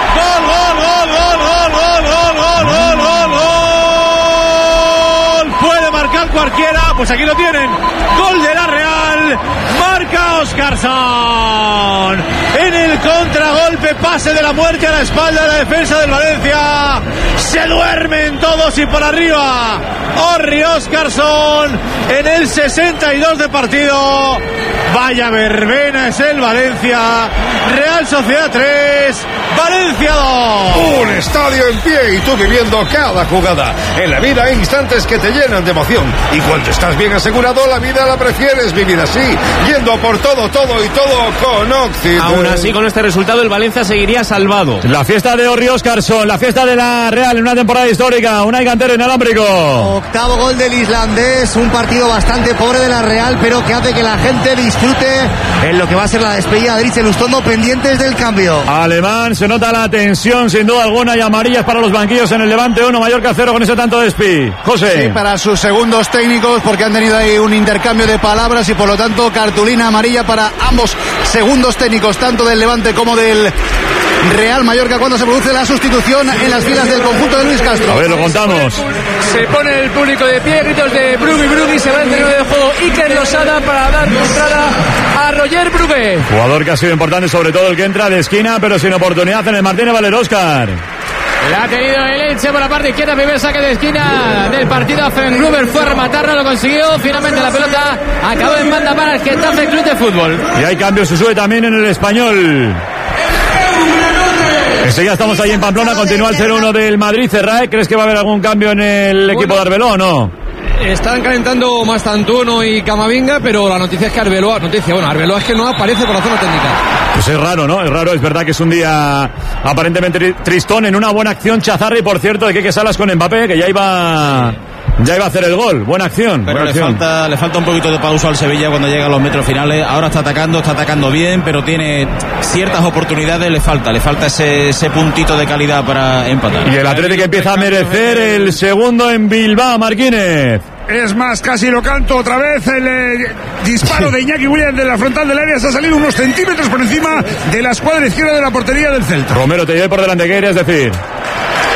Gol. Puede marcar cualquiera, pues aquí lo tienen. Gol de la Real, marca Óscarson. En el contragolpe, pase de la muerte a la espalda de la defensa del Valencia. Se duermen todos y por arriba Orri Óscarson en el 62 de partido. Vaya verbena es el Valencia. Real Sociedad 3, Valencia 2. Un estadio en pie y tú viviendo cada jugada. En la vida hay instantes que te llenan de emoción, y cuando estás bien asegurado, la vida la prefieres vivir así, yendo por todo y todo con Occident. Aún así, con este resultado el Valencia seguiría salvado. La fiesta de Orri Óscarson, la fiesta de la Real en una temporada histórica. Unai Cantero inalámbrico. Octavo gol del islandés, un partido bastante pobre de la Real, pero que hace que la gente disfrute en lo que va a ser la despedida de Dries Lustondo, pendientes del cambio. Alemán, se nota la tensión sin duda alguna, y amarillas para los banquillos en el Levante 1, Mallorca 0 con ese tanto de Espi. José. Sí, para sus segundos técnicos, porque han tenido ahí un intercambio de palabras y por lo tanto cartulina amarilla para ambos segundos técnicos, tanto del Levante como del Real Mallorca, cuando se produce la sustitución en las filas del conjunto de Luis Castro. A ver, lo contamos. Se pone el público de pie, gritos de Brugui, se va el terreno de juego Iker Losada para dar entrada a Roger Brugge. Jugador que ha sido importante, sobre todo el que entra de esquina, pero sin oportunidad en el Martínez Valero. Óscar. La ha tenido el Elche por la parte izquierda, primer saque de esquina del partido. Gruber fue a rematarla, lo consiguió. Finalmente la pelota acabó en banda para el Getafe Club de Fútbol. Y hay cambios, se sube también en el Español. Enseguida estamos ahí en Pamplona, continúa el 0-1 del Madrid. Cerrae, ¿crees que va a haber algún cambio en el equipo de Arbeloa o no? Están calentando Mastantuono y Camavinga, pero la noticia es que Arbeloa es que no aparece por la zona técnica. Pues es raro, ¿no? Es raro, es verdad que es un día aparentemente tristón. En una buena acción Chazarri, por cierto, de Quique Salas con Mbappé, que ya iba a hacer el gol. Buena acción. Pero buena acción. Le falta un poquito de pausa al Sevilla cuando llega a los metros finales. Ahora está atacando bien, pero tiene ciertas oportunidades, le falta ese puntito de calidad para empatar. Y el Atlético empieza a merecer el segundo en Bilbao, Marquínez. Es más, casi lo canto otra vez. El disparo de Iñaki Williams de la frontal del área se ha salido unos centímetros por encima de la escuadra izquierda de la portería del Celta. Romero, te lleve por delante, ¿qué querías decir?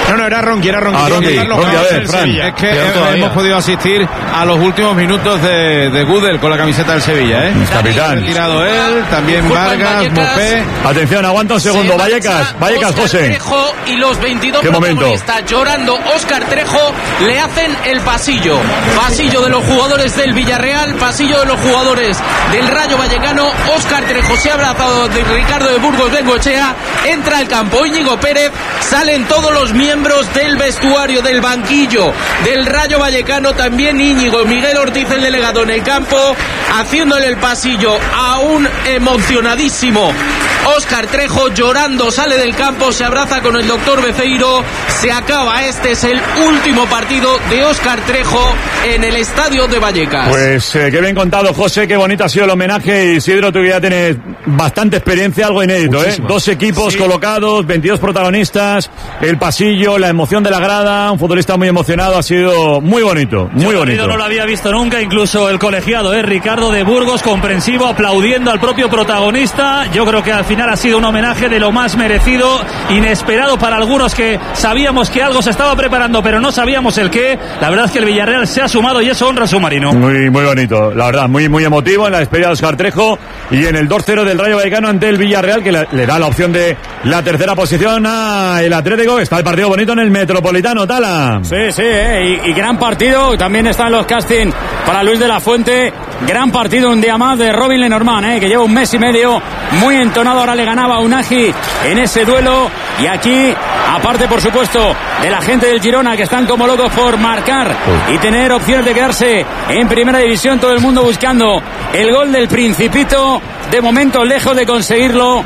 No, era Ronqui. Ronqui, a ver, Fran. Es que hemos podido asistir a los últimos minutos de Gudel con la camiseta del Sevilla, ¿eh? Capitán. Retirado él, también Vargas, Mopé. Atención, aguanta un segundo. Vallecas, José. Trejo y los 22 protagonistas llorando. Óscar Trejo le hacen el pasillo de los jugadores del Villarreal, pasillo de los jugadores del Rayo Vallecano. Óscar Trejo se ha abrazado de Ricardo de Burgos Bengoechea, entra al campo Íñigo Pérez, salen todos los miembros del vestuario, del banquillo del Rayo Vallecano, también Íñigo, Miguel Ortiz, el delegado, en el campo, haciéndole el pasillo a un emocionadísimo Óscar Trejo, llorando, sale del campo, se abraza con el doctor Beceiro, se acaba. Este es el último partido de Óscar Trejo en el estadio de Vallecas. Pues qué bien contado, José, qué bonito ha sido el homenaje. Isidro, tú que ya tienes bastante experiencia, algo inédito, ¿eh? 2 equipos colocados, 22 protagonistas, el pasillo, la emoción de la grada, un futbolista muy emocionado, ha sido muy bonito, muy bonito. No lo había visto nunca, incluso el colegiado, Ricardo de Burgos, comprensivo, aplaudiendo al propio protagonista. Yo creo que al final ha sido un homenaje de lo más merecido, inesperado para algunos que sabíamos que algo se estaba preparando, pero no sabíamos el qué. La verdad es que el Villarreal se ha sumado y eso honra a su marino. Muy bonito, la verdad, muy emotivo en la despedida de Óscar Trejo y en el 2-0 del Rayo Vallecano ante el Villarreal, que le da la opción de la tercera posición a el Atlético. Está el partido bonito en el Metropolitano, Tala. Sí, y gran partido. También están los casting para Luis de la Fuente. Gran partido un día más de Robin Lenormand, que lleva un mes y medio muy entonado. Ahora le ganaba a Unagi en ese duelo. Y aquí, aparte por supuesto de la gente del Girona, que están como locos por marcar y tener opciones de quedarse en primera división, todo el mundo buscando el gol del Principito, de momento lejos de conseguirlo.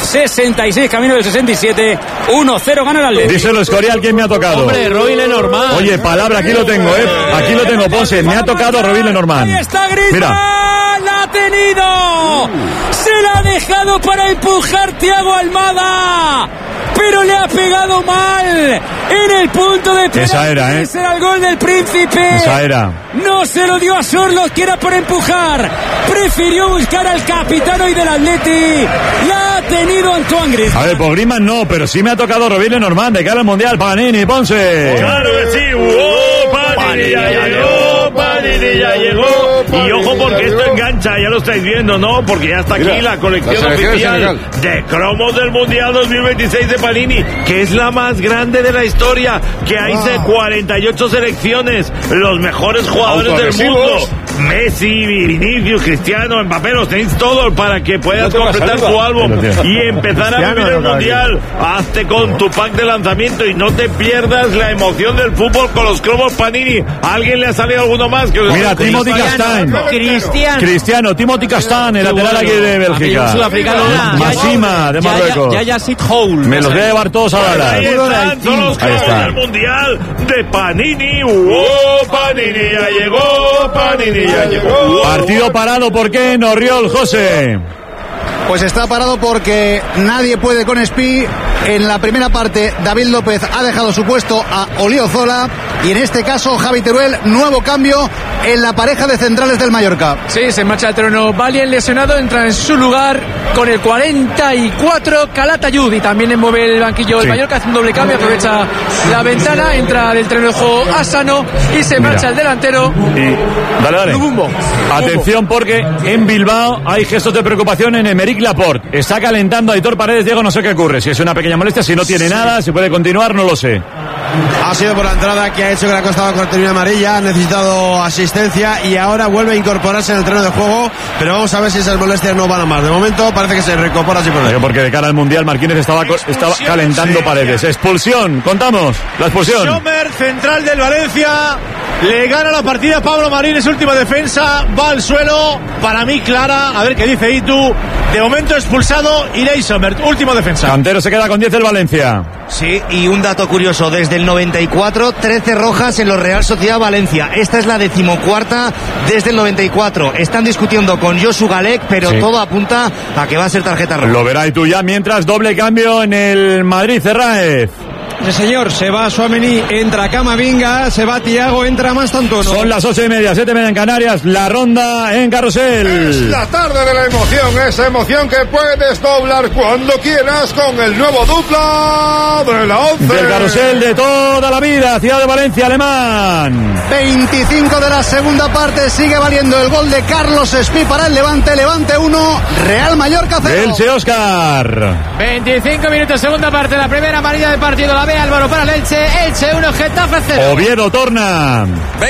66 camino del 67, 1-0 gana el Atlético. Díselo, Escorial, ¿quién me ha tocado? Hombre, Robin Lenormand. Oye, palabra, aquí lo tengo, aquí lo tengo, Ponce, me ha tocado Robin Lenormand. Ahí está Griezmann. Mira. ¡La ha tenido! Se la ha dejado para empujar Thiago Almada, pero le ha pegado mal en el punto de penalti. Esa era, Ese era el gol del Príncipe. Esa era. No se lo dio a Sorloth, que era por empujar. Prefirió buscar al capitán hoy del Atleti. La ha tenido Antoine Griezmann. A ver, por Griezmann no, pero sí me ha tocado Robin Lenormand de cara al Mundial. Panini, Ponce. Claro que sí. Panini ya llegó. Panini ya llegó. Y ojo, porque esto engancha, ya lo estáis viendo, ¿no? Porque ya está aquí la colección oficial de cromos del Mundial 2026 de Panini, que es la más grande de la historia, que hay 48 selecciones, los mejores jugadores del mundo. Messi, Vinicius, Cristiano, Mbappé, los tenéis todos para que puedas completar tu álbum y empezar a vivir el Mundial. Hazte con tu pack de lanzamiento y no te pierdas la emoción del fútbol con los cromos Panini. ¿A alguien le ha salido alguno más? Mira, Timothy Castagne. Cristiano, Timothy Castagne, el lateral aquí de Bélgica. Masima, de Marruecos. Me los voy a llevar todos a Dallas. Ahí están, son los cromos del Mundial de Panini. Panini ya llegó, Panini ya llegó. Partido parado, ¿por qué? Norriol, José. Pues está parado porque nadie puede con Espí. En la primera parte, David López ha dejado su puesto a Oliozola. Y en este caso, Javi Teruel, nuevo cambio en la pareja de centrales del Mallorca. Sí, se marcha el terreno. Valien lesionado, entra en su lugar con el 44 Calatayud. Y también mueve el banquillo del Mallorca, hace un doble cambio, aprovecha la ventana, entra del terreno de juego Asano y se marcha el delantero. Dale. Lubumbo. Atención, porque en Bilbao hay gestos de preocupación en Emerick Laporte. Está calentando a Aitor Paredes. Diego, no sé qué ocurre. Si es una pequeña molestia, si no tiene nada, si puede continuar, no lo sé. Ha sido por la entrada que ha hecho que le ha costado cartulina amarilla, ha necesitado asistencia y ahora vuelve a incorporarse en el terreno de juego, pero vamos a ver si esas molestias no van a más. De momento parece que se recupera sin problema. Porque de cara al Mundial Marquínez estaba calentando Paredes. Expulsión, contamos, la expulsión. Sommer, central del Valencia, le gana la partida a Pablo Marín, es última defensa, va al suelo, para mí clara, a ver qué dice Itu. De momento expulsado Irei Sommer, última defensa. Cantero se queda con 10 del Valencia. Sí, y un dato curioso, desde el 94, 13 rojas en los Real Sociedad Valencia. Esta es la 14ª desde el 94. Están discutiendo con Josu Galek, pero todo apunta a que va a ser tarjeta roja. Lo verá y tú ya, mientras doble cambio en el Madrid, Cerraez. Sí, señor, se va Tchouaméni, entra Camavinga, se va Thiago, entra Mastantuono. Son las 8:30, 7:30 en Canarias, la ronda en Carrusel. Es la tarde de la emoción, esa emoción que puedes doblar cuando quieras con el nuevo dupla de la 11. Del Carrusel de toda la vida, Ciudad de Valencia, Alemán. 25 de la segunda parte, sigue valiendo el gol de Carlos Espí para el Levante. Levante 1, Real Mallorca 0. Elche, Óscar. 25 minutos, segunda parte, la primera amarilla del partido la ve Álvaro para el Elche. Elche 1, Getafe 0. Oviedo torna.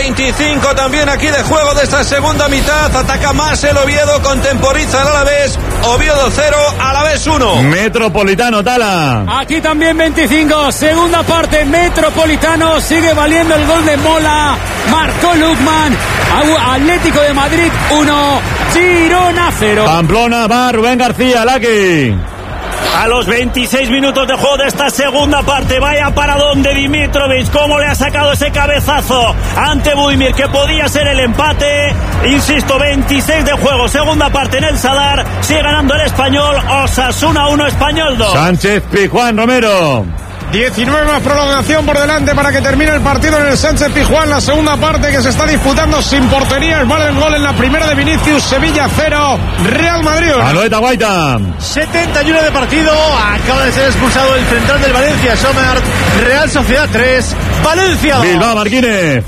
25 también aquí de juego de esta segunda mitad. Ataca más el Oviedo, contemporiza el Alavés. Oviedo 0, Alavés 1. Metropolitano, Tala. Aquí también 25, segunda parte, Metropolitano, sigue valiendo el gol de Mola, marcó Lukman, Atlético de Madrid 1, Girona 0. Pamplona va Rubén García, Laki. A los 26 minutos de juego de esta segunda parte, vaya paradón de Dimitrovic, cómo le ha sacado ese cabezazo ante Budimir, que podía ser el empate. Insisto, 26 de juego, segunda parte en el Sadar, sigue ganando el Español, Osasuna 1, Español 2. Sánchez Pizjuán, Romero. 19 más prolongación por delante para que termine el partido en el Sánchez Pizjuán, la segunda parte que se está disputando sin porterías. Vale el gol en la primera de Vinicius, Sevilla 0, Real Madrid 1. Anoeta Guaita. 71 de partido, acaba de ser expulsado el central del Valencia, Sommer. Real Sociedad 3, Valencia 2. Bilbao Martínez.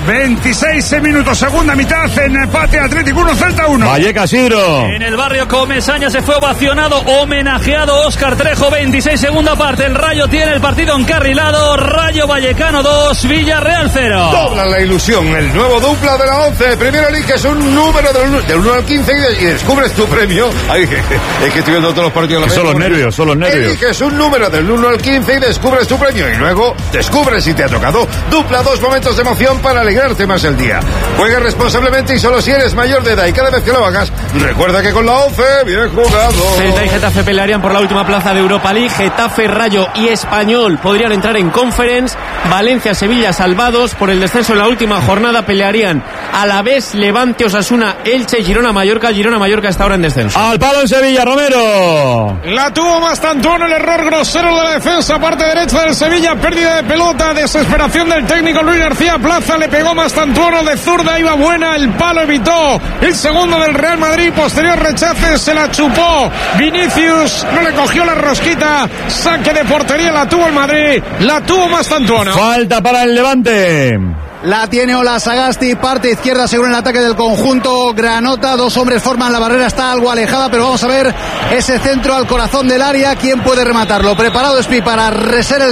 26 minutos, segunda mitad en empate, Atlético 1, Celta 1. Vallecas Isidro. En el barrio Comesaña se fue ovacionado, homenajeado Óscar Trejo. 26 segunda parte, el Rayo tiene el partido encarrilado. Rayo Vallecano 2, Villarreal 0. Dobla la ilusión, el nuego dupla de la 11. Primero eliges un número del 1 al 15 y descubres tu premio. Ay, es que estoy viendo todos los partidos. Son los nervios, son los nervios. Eliges un número del 1 al 15 y descubres tu premio. Y luego descubres si te ha tocado. Dupla, 2 momentos de emoción para alegrarte más el día. Juega responsablemente y solo si eres mayor de edad, y cada vez que lo hagas, recuerda que con la 11, bien jugado. Celta y Getafe pelearían por la última plaza de Europa League. Getafe, Rayo y Español podrían entrar en Conference. Valencia, Sevilla salvados por el descenso en la última jornada, pelearían Alavés, Levante, Osasuna, Elche, Girona, Mallorca. Girona, Mallorca está ahora en descenso. Al palo en Sevilla, Romero. La tuvo Mastantuono, el error grosero de la defensa, parte derecha del Sevilla, pérdida de pelota, desesperación del técnico Luis García Plaza, le pegó Mastantuono de zurda, iba buena, el palo evitó el segundo del Real Madrid, posterior rechace, se la chupó Vinicius, no le cogió la rosquita, saque de portería, la tuvo el Madrid, la tuvo Mastantuono. Falta para el Levante. La tiene Ola Sagasti, parte izquierda según el ataque del conjunto granota. 2 hombres forman la barrera, está algo alejada, pero vamos a ver ese centro al corazón del área. ¿Quién puede rematarlo? Preparado Espi para ser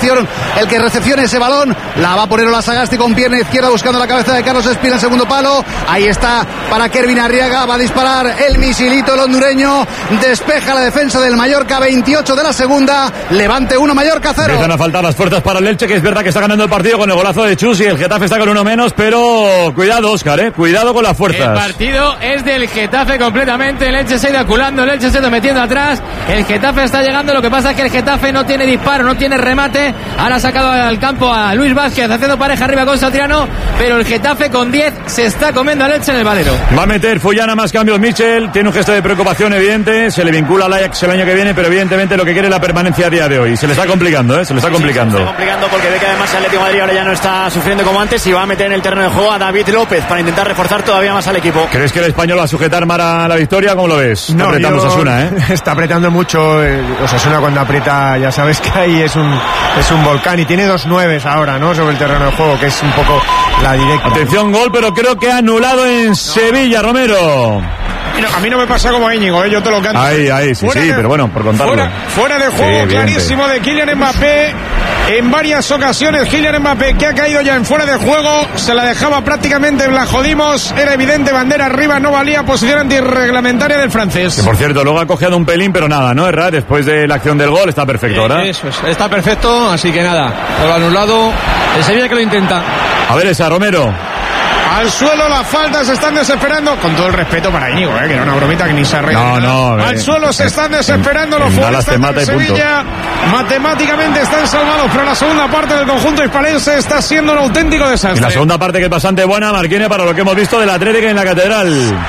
el que recepcione ese balón. La va a poner Ola Sagasti con pierna izquierda buscando la cabeza de Carlos Espi en el segundo palo. Ahí está para Kervin Arriaga, va a disparar el misilito, el hondureño. Despeja la defensa del Mallorca, 28 de la segunda. Levante 1, Mallorca 0. Empiezan a faltar las puertas para el Elche, que es verdad que está ganando el partido con el golazo de Chus y el Getafe está con uno menos, pero cuidado, Óscar, cuidado con las fuerzas. El partido es del Getafe completamente, el Elche se ha ido aculando, el Elche se ha ido metiendo atrás, el Getafe está llegando, lo que pasa es que el Getafe no tiene disparo, no tiene remate, ahora ha sacado al campo a Luis Vázquez haciendo pareja arriba con Satriano, pero el Getafe con 10 se está comiendo al Elche en el Valero. Va a meter Fullana más cambios Michel, tiene un gesto de preocupación evidente, se le vincula al Ajax el año que viene, pero evidentemente lo que quiere es la permanencia a día de hoy, se le está complicando, se le está complicando. Se está complicando porque ve que además el Atlético de Madrid ahora ya no está sufriendo como antes y va a meter en el terreno de juego a David López para intentar reforzar todavía más al equipo. ¿Crees que el Español va a sujetar Mara la victoria? ¿Cómo lo ves? Está apretando Osasuna, Está apretando mucho. Osasuna cuando aprieta, ya sabes que ahí es un volcán y tiene 2 9 ahora, ¿no? Sobre el terreno de juego, que es un poco la directa. Atención, gol, pero creo que ha anulado en Sevilla, Romero. A mí no me pasa como a Íñigo, yo te lo canto. Ahí, sí, pero bueno, por contarlo. Fuera de juego, sí, clarísimo de Kylian Mbappé. En varias ocasiones Kylian Mbappé, que ha caído ya en fuera de juego, se la dejaba prácticamente, la jodimos, era evidente, bandera arriba, no valía, posición antirreglamentaria del francés. Que por cierto, luego ha cogido un pelín, pero nada, ¿no? Errar, después de la acción del gol, está perfecto, ¿verdad? Eso es, está perfecto, así que nada, por anulado, el Sevilla que lo intenta. A ver esa, Romero. Al suelo las faltas, se están desesperando, con todo el respeto para Íñigo, que era una bromita que ni se arregla. No. Al suelo se están desesperando los futbolistas de Sevilla. Matemáticamente están salvados, pero la segunda parte del conjunto hispalense está siendo un auténtico desastre. Y la segunda parte que es bastante buena, Marquine, para lo que hemos visto del Atlético en la Catedral.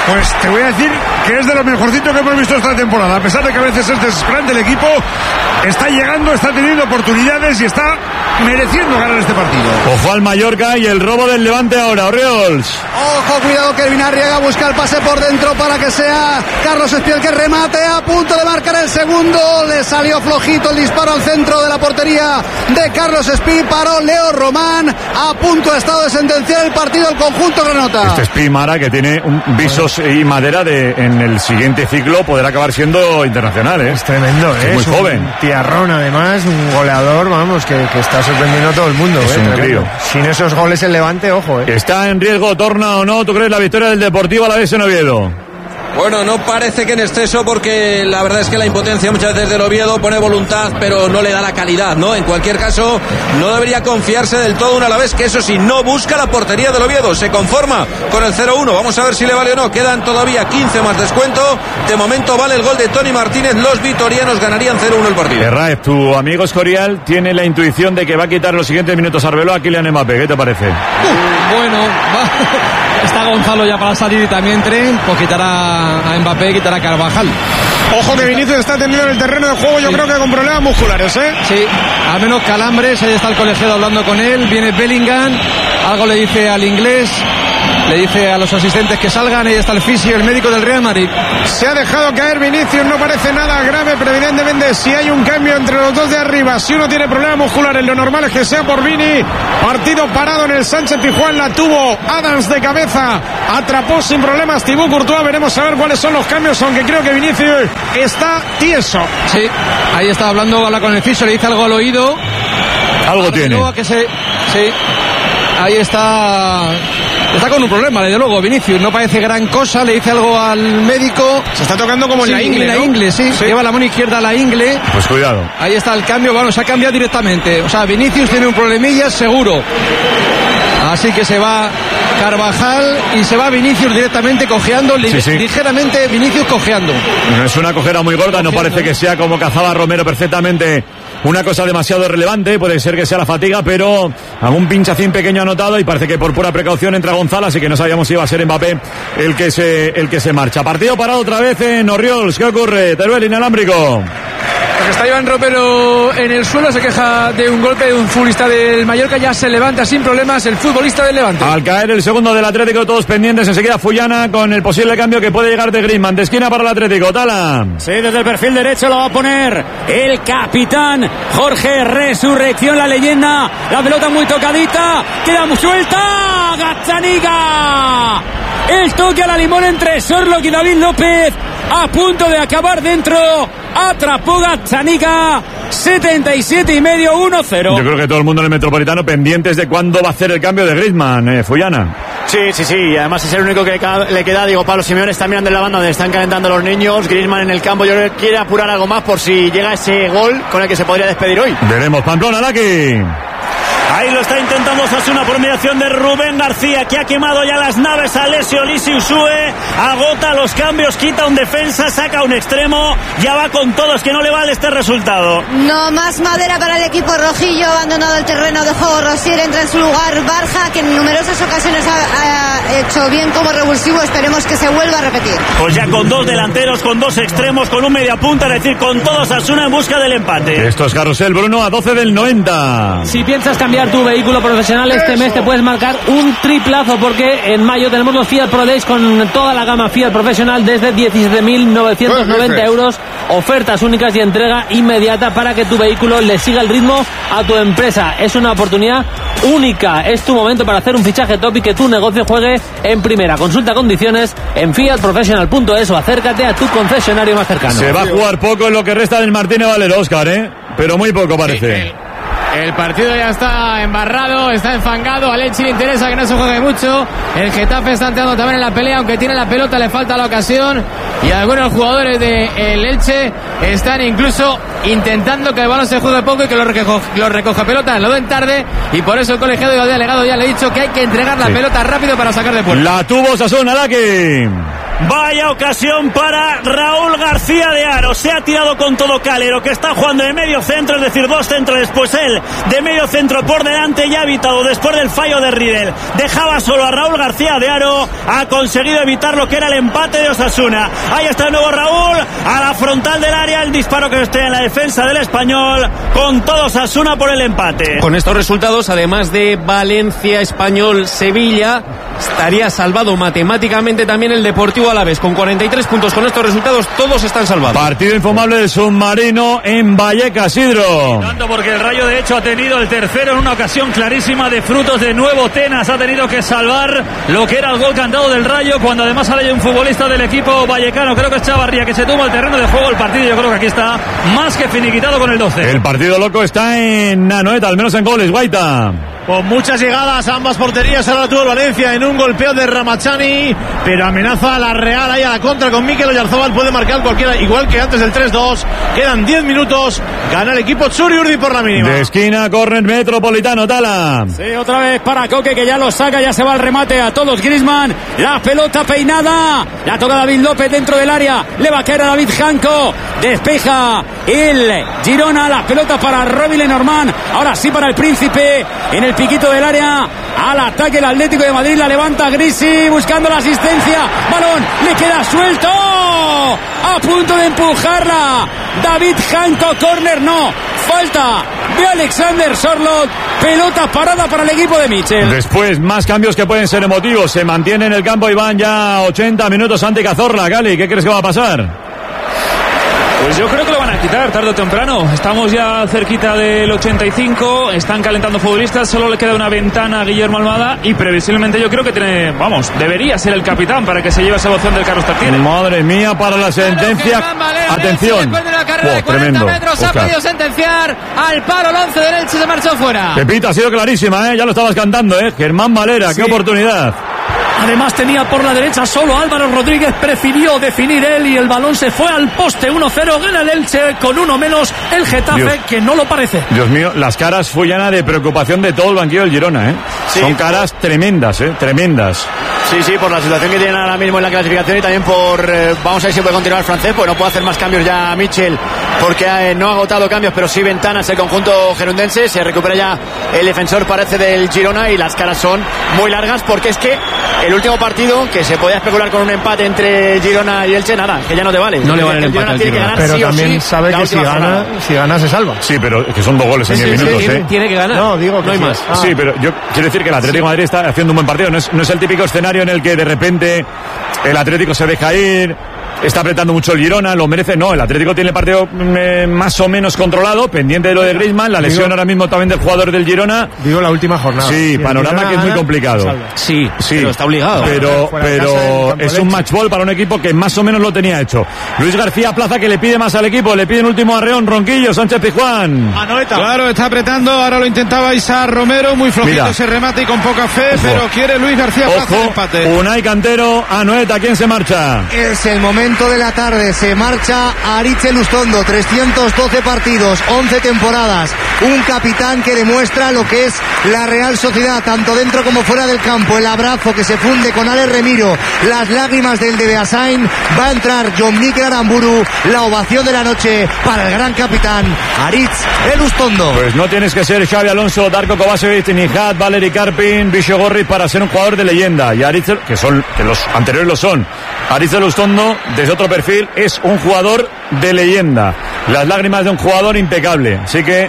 Pues te voy a decir que es de lo mejorcito que hemos visto esta temporada. A pesar de que a veces es desesperante el equipo, está llegando, está teniendo oportunidades y está mereciendo ganar este partido. Ojo al Mallorca y el robo del Levante ahora, Oriols. Ojo, cuidado que Elvin Arriaga busca el pase por dentro para que sea Carlos Espí el que remate, a punto de marcar el segundo. Le salió flojito el disparo al centro de la portería de Carlos Espí. Paró Leo Román. A punto ha estado de sentenciar el partido el conjunto granota. Este Espí, Mara, que tiene visos y madera de en el siguiente ciclo poder acabar siendo internacional, ¿eh? Es tremendo, es muy joven. Un tiarrón, además, un goleador, vamos, que está sorprendiendo a todo el mundo. Es un crío. Sin esos goles el Levante, ojo, ¿Está en riesgo, Torna o no? ¿Tú crees la victoria del Deportivo Alavés en Oviedo? Bueno, no parece que en exceso, porque la verdad es que la impotencia muchas veces del Oviedo pone voluntad, pero no le da la calidad, ¿no? En cualquier caso, no debería confiarse del todo un Alavés, que eso sí, no busca la portería del Oviedo, se conforma con el 0-1. Vamos a ver si le vale o no. Quedan todavía 15 más descuento. De momento vale el gol de Tony Martínez. Los vitorianos ganarían 0-1 el partido. Raef, tu amigo Escorial tiene la intuición de que va a quitar los siguientes minutos a Arbeloa a Kylian Mbappé. ¿Qué te parece? Bueno, está Gonzalo ya para salir y también Tren, pues quitará a Mbappé, quitará a Carvajal. Ojo que Vinicius está tendido en el terreno de juego, yo creo que con problemas musculares, ¿eh? Sí, al menos calambres, ahí está el colegiado hablando con él, viene Bellingham, algo le dice al inglés, le dice a los asistentes que salgan, ahí está el fisio, el médico del Real Madrid. Se ha dejado caer Vinicius, no parece nada grave, pero evidentemente si hay un cambio entre los dos de arriba, si uno tiene problemas musculares, lo normal es que sea por Vini. Partido parado en el Sánchez Pizjuán, la tuvo Adams de cabeza, atrapó sin problemas Thibaut Courtois. Veremos a ver cuáles son los cambios, aunque creo que Vinicius está tieso. Sí, ahí está hablando, habla con el fisio, le dice algo al oído. Algo tiene. Sí, ahí está con un problema, desde luego, Vinicius. No parece gran cosa, le dice algo al médico. Se está tocando como en la ingle, ¿no? En la ingle, sí. Lleva la mano izquierda a la ingle. Pues cuidado. Ahí está el cambio, bueno, se ha cambiado directamente. O sea, Vinicius tiene un problemilla seguro. Así que se va Carvajal y se va Vinicius directamente cojeando, ligeramente Vinicius cojeando. No es una cojera muy gorda, no parece que sea como cazaba Romero perfectamente. Una cosa demasiado relevante, puede ser que sea la fatiga, pero algún pinchacín pequeño anotado y parece que por pura precaución entra Gonzalo, así que no sabíamos si iba a ser Mbappé el que se marcha. Partido parado otra vez en Oriols. ¿Qué ocurre? Teruel inalámbrico. Pues está Iván Romero en el suelo, se queja de un golpe de un futbolista del Mallorca, ya se levanta sin problemas el futbolista del Levante. Al caer el segundo del Atlético, todos pendientes, enseguida Fullana con el posible cambio que puede llegar de Griezmann, de esquina para el Atlético. Tala. Sí, desde el perfil derecho lo va a poner el capitán Jorge Resurrección, la leyenda, la pelota muy tocadita, queda muy suelta, Gazzaniga. El toque a la limón entre Sorlock y David López, a punto de acabar dentro, atrapó Gazzaniga, 77,5, 1-0. Yo creo que todo el mundo en el Metropolitano pendientes de cuándo va a hacer el cambio de Griezmann, Fullana. Sí, y además es el único que le queda. Digo, Pablo Simeone está mirando en la banda donde están calentando los niños. Griezmann en el campo, yo creo que quiere apurar algo más por si llega ese gol con el que se podría despedir hoy. Veremos. Pamplona, Laki. Ahí lo está intentando Osasuna por mediación de Rubén García, que ha quemado ya las naves a Alessio Lisi Usue, agota los cambios, quita un defensa, saca un extremo, ya va con todos, que no le vale este resultado. No más madera para el equipo rojillo, abandonado el terreno de juego. Rosier entra en su lugar Barja, que en numerosas ocasiones ha hecho bien como revulsivo, esperemos que se vuelva a repetir. Pues ya con dos delanteros, con dos extremos, con un mediapunta, es decir, con todos Osasuna en busca del empate. Esto es Carrusel, Bruno, a 12 del 90. Si piensas cambiar tu vehículo profesional este mes, te puedes marcar un triplazo, porque en mayo tenemos los Fiat Pro Days con toda la gama Fiat profesional desde 17.990 euros, ofertas únicas y entrega inmediata para que tu vehículo le siga el ritmo a tu empresa. Es una oportunidad única, es tu momento para hacer un fichaje top y que tu negocio juegue en primera. Consulta condiciones en fiatprofessional.es o acércate a tu concesionario más cercano. Se va a jugar poco en lo que resta del Martínez Valero, Óscar, pero muy poco parece. El partido ya está embarrado, está enfangado. A Leche le interesa que no se juegue mucho. El Getafe está entrando también en la pelea, aunque tiene la pelota, le falta la ocasión. Y algunos jugadores del Elche están incluso intentando que el balón se juegue poco y que lo recoja pelota. Lo den tarde y por eso el colegiado y el delegado ya le ha dicho que hay que entregar la pelota rápido para sacar de puerta. La tuvo Osasuna, Laki. Vaya ocasión para Raúl García de Haro. Se ha tirado con todo Calero, que está jugando de medio centro, es decir, dos centros después él de medio centro por delante, y ha evitado después del fallo de Riedel. Dejaba solo a Raúl García de Haro, ha conseguido evitar lo que era el empate de Osasuna. Ahí está el nuevo Raúl, a la frontal del área, el disparo que esté en la defensa del Español, con todo Osasuna por el empate. Con estos resultados, además de Valencia, Español, Sevilla, estaría salvado matemáticamente también el Deportivo Alavés, con 43 puntos. Con estos resultados todos están salvados. Partido infumable del Submarino en Vallecas, Isidro. Tanto porque el Rayo de hecho ha tenido el tercero en una ocasión clarísima de frutos de nuevo. Tenas ha tenido que salvar lo que era el gol cantado del Rayo, cuando además sale un futbolista del equipo vallecano, creo que es Chavarría, que se toma el terreno de juego el partido. Yo creo que aquí está más que finiquitado con el 12. El partido loco está en Anoeta, al menos en goles, Guaita. Con muchas llegadas a ambas porterías. Ahora tuvo el Valencia en un golpeo de Ramachani, pero amenaza a la Real ahí a la contra con Mikel Oyarzabal. Puede marcar cualquiera, igual que antes del 3-2. Quedan 10 minutos. Gana el equipo Txuri Urdin por la mínima. De esquina, córner Metropolitano, Tala. Sí, otra vez para Coque, que ya lo saca, ya se va al remate a todos. Griezmann, la pelota peinada, la toca David López dentro del área, le va a caer a David Janko, despeja el Girona, la pelota para Robin Lenormand, ahora sí para el Príncipe, en el piquito del área, al ataque el Atlético de Madrid, la levanta Grisi buscando la asistencia, balón, le queda suelto, a punto de empujarla David Janko, córner no, falta de Alexander Sorloth, pelota parada para el equipo de Michel. Después más cambios que pueden ser emotivos, se mantiene en el campo y van ya 80 minutos ante Cazorla. Gali, ¿qué crees que va a pasar? Pues yo creo que lo van a quitar tarde o temprano. Estamos ya cerquita del 85, están calentando futbolistas, solo le queda una ventana a Guillermo Almada y previsiblemente yo creo que debería ser el capitán para que se lleve esa opción del Carlos Tartiere. Madre mía, para la sentencia. Atención. Después de una carrera de 40 metros ha podido sentenciar al palo, el 11 del Elche se marchó fuera. Pepita, ha sido clarísima, ya lo estabas cantando, Germán Valera, sí. Qué oportunidad. Además tenía por la derecha solo Álvaro Rodríguez, prefirió definir él y el balón se fue al poste. 1-0, gana el Elche con uno menos el Getafe, Dios, que no lo parece. Dios mío, las caras fue llena de preocupación de todo el banquillo del Girona, Sí. Son caras tremendas, tremendas. Sí, por la situación que tienen ahora mismo en la clasificación y también vamos a ver si puede continuar el francés, pues no puede hacer más cambios ya Michel, porque no ha agotado cambios, pero sí ventanas el conjunto gerundense. Se recupera ya el defensor, parece, del Girona, y las caras son muy largas, porque es que el último partido, que se podía especular con un empate entre Girona y Elche, nada, que ya no te vale. No le vale el empate al Girona. Pero sí también sabe que si gana se salva. Sí, pero que son 2 goles en 10 minutos, Tiene que ganar. No, digo que no hay más. Sí, pero yo quiero decir que el Atlético de Madrid está haciendo un buen partido. No es el típico escenario en el que de repente el Atlético se deja ir, está apretando mucho el Girona, lo merece. No, el Atlético tiene el partido más o menos controlado, pendiente de lo de Griezmann, la lesión ahora mismo también del jugador del Girona. Digo la última jornada. Sí, panorama que es muy complicado. Sí, pero está obligado. Pero es un match ball para un equipo que más o menos lo tenía hecho. Luis García Plaza, que le pide más al equipo, le pide un último arreón, Ronquillo, Sánchez Pizjuán. Claro, está apretando, ahora lo intentaba Isaac Romero, muy flojito ese remate y con poca fe, pero quiere Luis García Plaza el empate. Unai Cantero, Anoeta, ¿quién se marcha? Es el momento de la tarde, se marcha Aritz Elustondo, 312 partidos, 11 temporadas, un capitán que demuestra lo que es la Real Sociedad, tanto dentro como fuera del campo, el abrazo que se funde con Alex Remiro, las lágrimas del de Beasain, va a entrar John Mikel Aramburu, la ovación de la noche para el gran capitán Aritz Elustondo. Pues no tienes que ser Xabi Alonso, Darko Kovacevic, Nihat, Valery Karpin, Visho Gorric para ser un jugador de leyenda, y Aritz, que los anteriores lo son. Aritz Elustondo, desde otro perfil, es un jugador de leyenda. Las lágrimas de un jugador impecable. Así que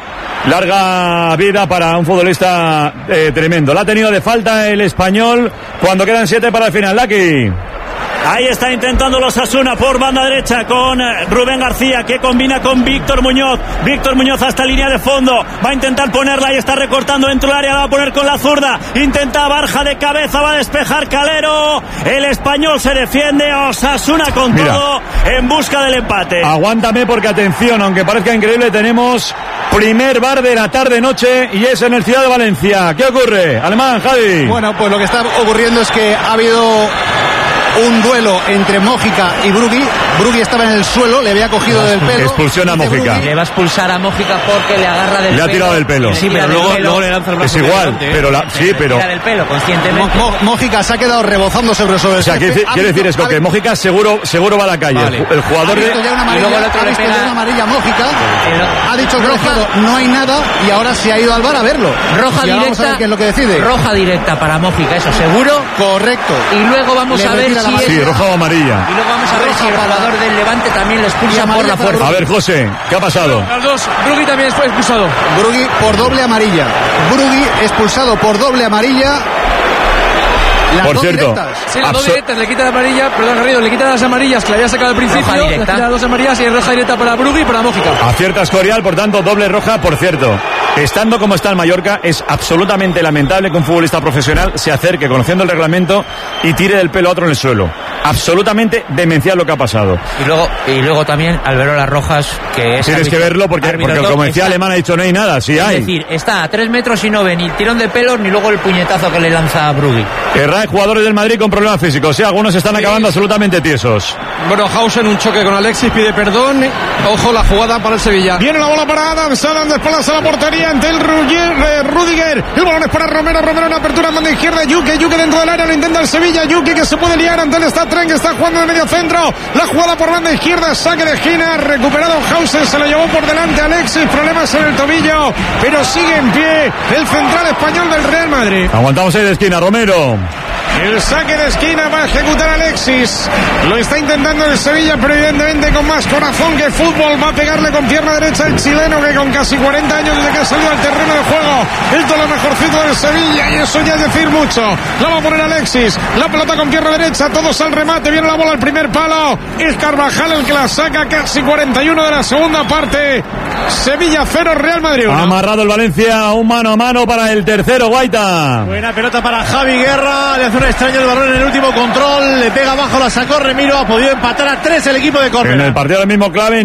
larga vida para un futbolista tremendo. La ha tenido de falta el Español cuando quedan 7 para el final. Lucky. Ahí está intentando los Osasuna por banda derecha con Rubén García, que combina con Víctor Muñoz. Víctor Muñoz hasta línea de fondo, va a intentar ponerla y está recortando dentro del área, la va a poner con la zurda, intenta Barja de cabeza, va a despejar Calero. El Español se defiende, Osasuna con todo en busca del empate. Aguántame porque atención, aunque parezca increíble, tenemos primer bar de la tarde-noche y es en el Ciudad de Valencia. ¿Qué ocurre? Alemán, Javi. Bueno, pues lo que está ocurriendo es que ha habido un duelo entre Mójica y Brugui. Brugui estaba en el suelo, le había cogido del pelo. Expulsión a Mójica. Le va a expulsar a Mójica porque le agarra del pelo. Le ha tirado del pelo. Sí, pero luego le lanza el brazo. Es igual, pero sí, pero... Le tira del pelo, conscientemente. Mójica se ha quedado rebozando sobre el O sea, quiere decir esto, que Mójica seguro va a la calle. Vale. El jugador de... Y luego el otro le pega una amarilla Mójica. Ha dicho que no hay nada y ahora se ha ido al bar a verlo. Roja directa. Vamos a ver qué es lo que decide. Roja directa para Mójica, eso seguro. Correcto. Y luego vamos a ver si Sí, roja o amarilla. Y luego vamos a ver si el jugador del Levante también le expulsa por la fuerza. A ver, José, ¿qué ha pasado? Los dos. Brugui también fue expulsado. Brugui por doble amarilla. Brugui expulsado por doble amarilla. Por cierto, sí, las dos directas, le quita la amarilla, perdón, Garrido, le quita las amarillas que le había sacado al principio, le quita las dos amarillas y es roja directa para Brugui y para Mójica. Acierta Escorial, por tanto, doble roja. Por cierto, estando como está el Mallorca, es absolutamente lamentable que un futbolista profesional se acerque, conociendo el reglamento, y tire del pelo a otro en el suelo. Absolutamente demencial lo que ha pasado. Y luego también Alberola Rojas, que es... Tienes que verlo porque como decía Alemán ha dicho no hay nada, sí hay. Es decir, está a 3 metros y no ve ni tirón de pelo ni luego el puñetazo que le lanza a Brugui. Jugadores del Madrid con problemas físicos, sí, algunos están acabando absolutamente tiesos. Bueno, Hausen, un choque con Alexis, pide perdón. Ojo, la jugada para el Sevilla. Viene la bola para Adams, Adams de espaldas a la portería ante el Rudiger. El balón es para Romero, Romero en apertura en banda izquierda, Yuke dentro del área, lo intenta el Sevilla, Yuke que se puede liar, ante él está Tren, que está jugando de medio centro. La jugada por banda izquierda, saque de esquina, recuperado Hausen, se lo llevó por delante Alexis, problemas en el tobillo, pero sigue en pie el central español del Real Madrid. Aguantamos ahí de esquina, Romero. El saque de esquina va a ejecutar Alexis. Lo está intentando el Sevilla, pero evidentemente con más corazón que fútbol. Va a pegarle con pierna derecha el chileno, que con casi 40 años desde que ha salido al terreno de juego, el todo mejorcito del Sevilla, y eso ya es decir mucho. La va a poner Alexis, la pelota con pierna derecha, todos al remate, viene la bola al primer palo. Es Carvajal el que la saca, casi 41 de la segunda parte. Sevilla 0, Real Madrid 1. Ha amarrado el Valencia, un mano a mano para el tercero, Guaita. Buena pelota para Javi Guerra, le hace una extraño el balón en el último control, le pega abajo, la sacó Remiro, ha podido empatar a 3 el equipo de Córdoba. En el partido del mismo clave.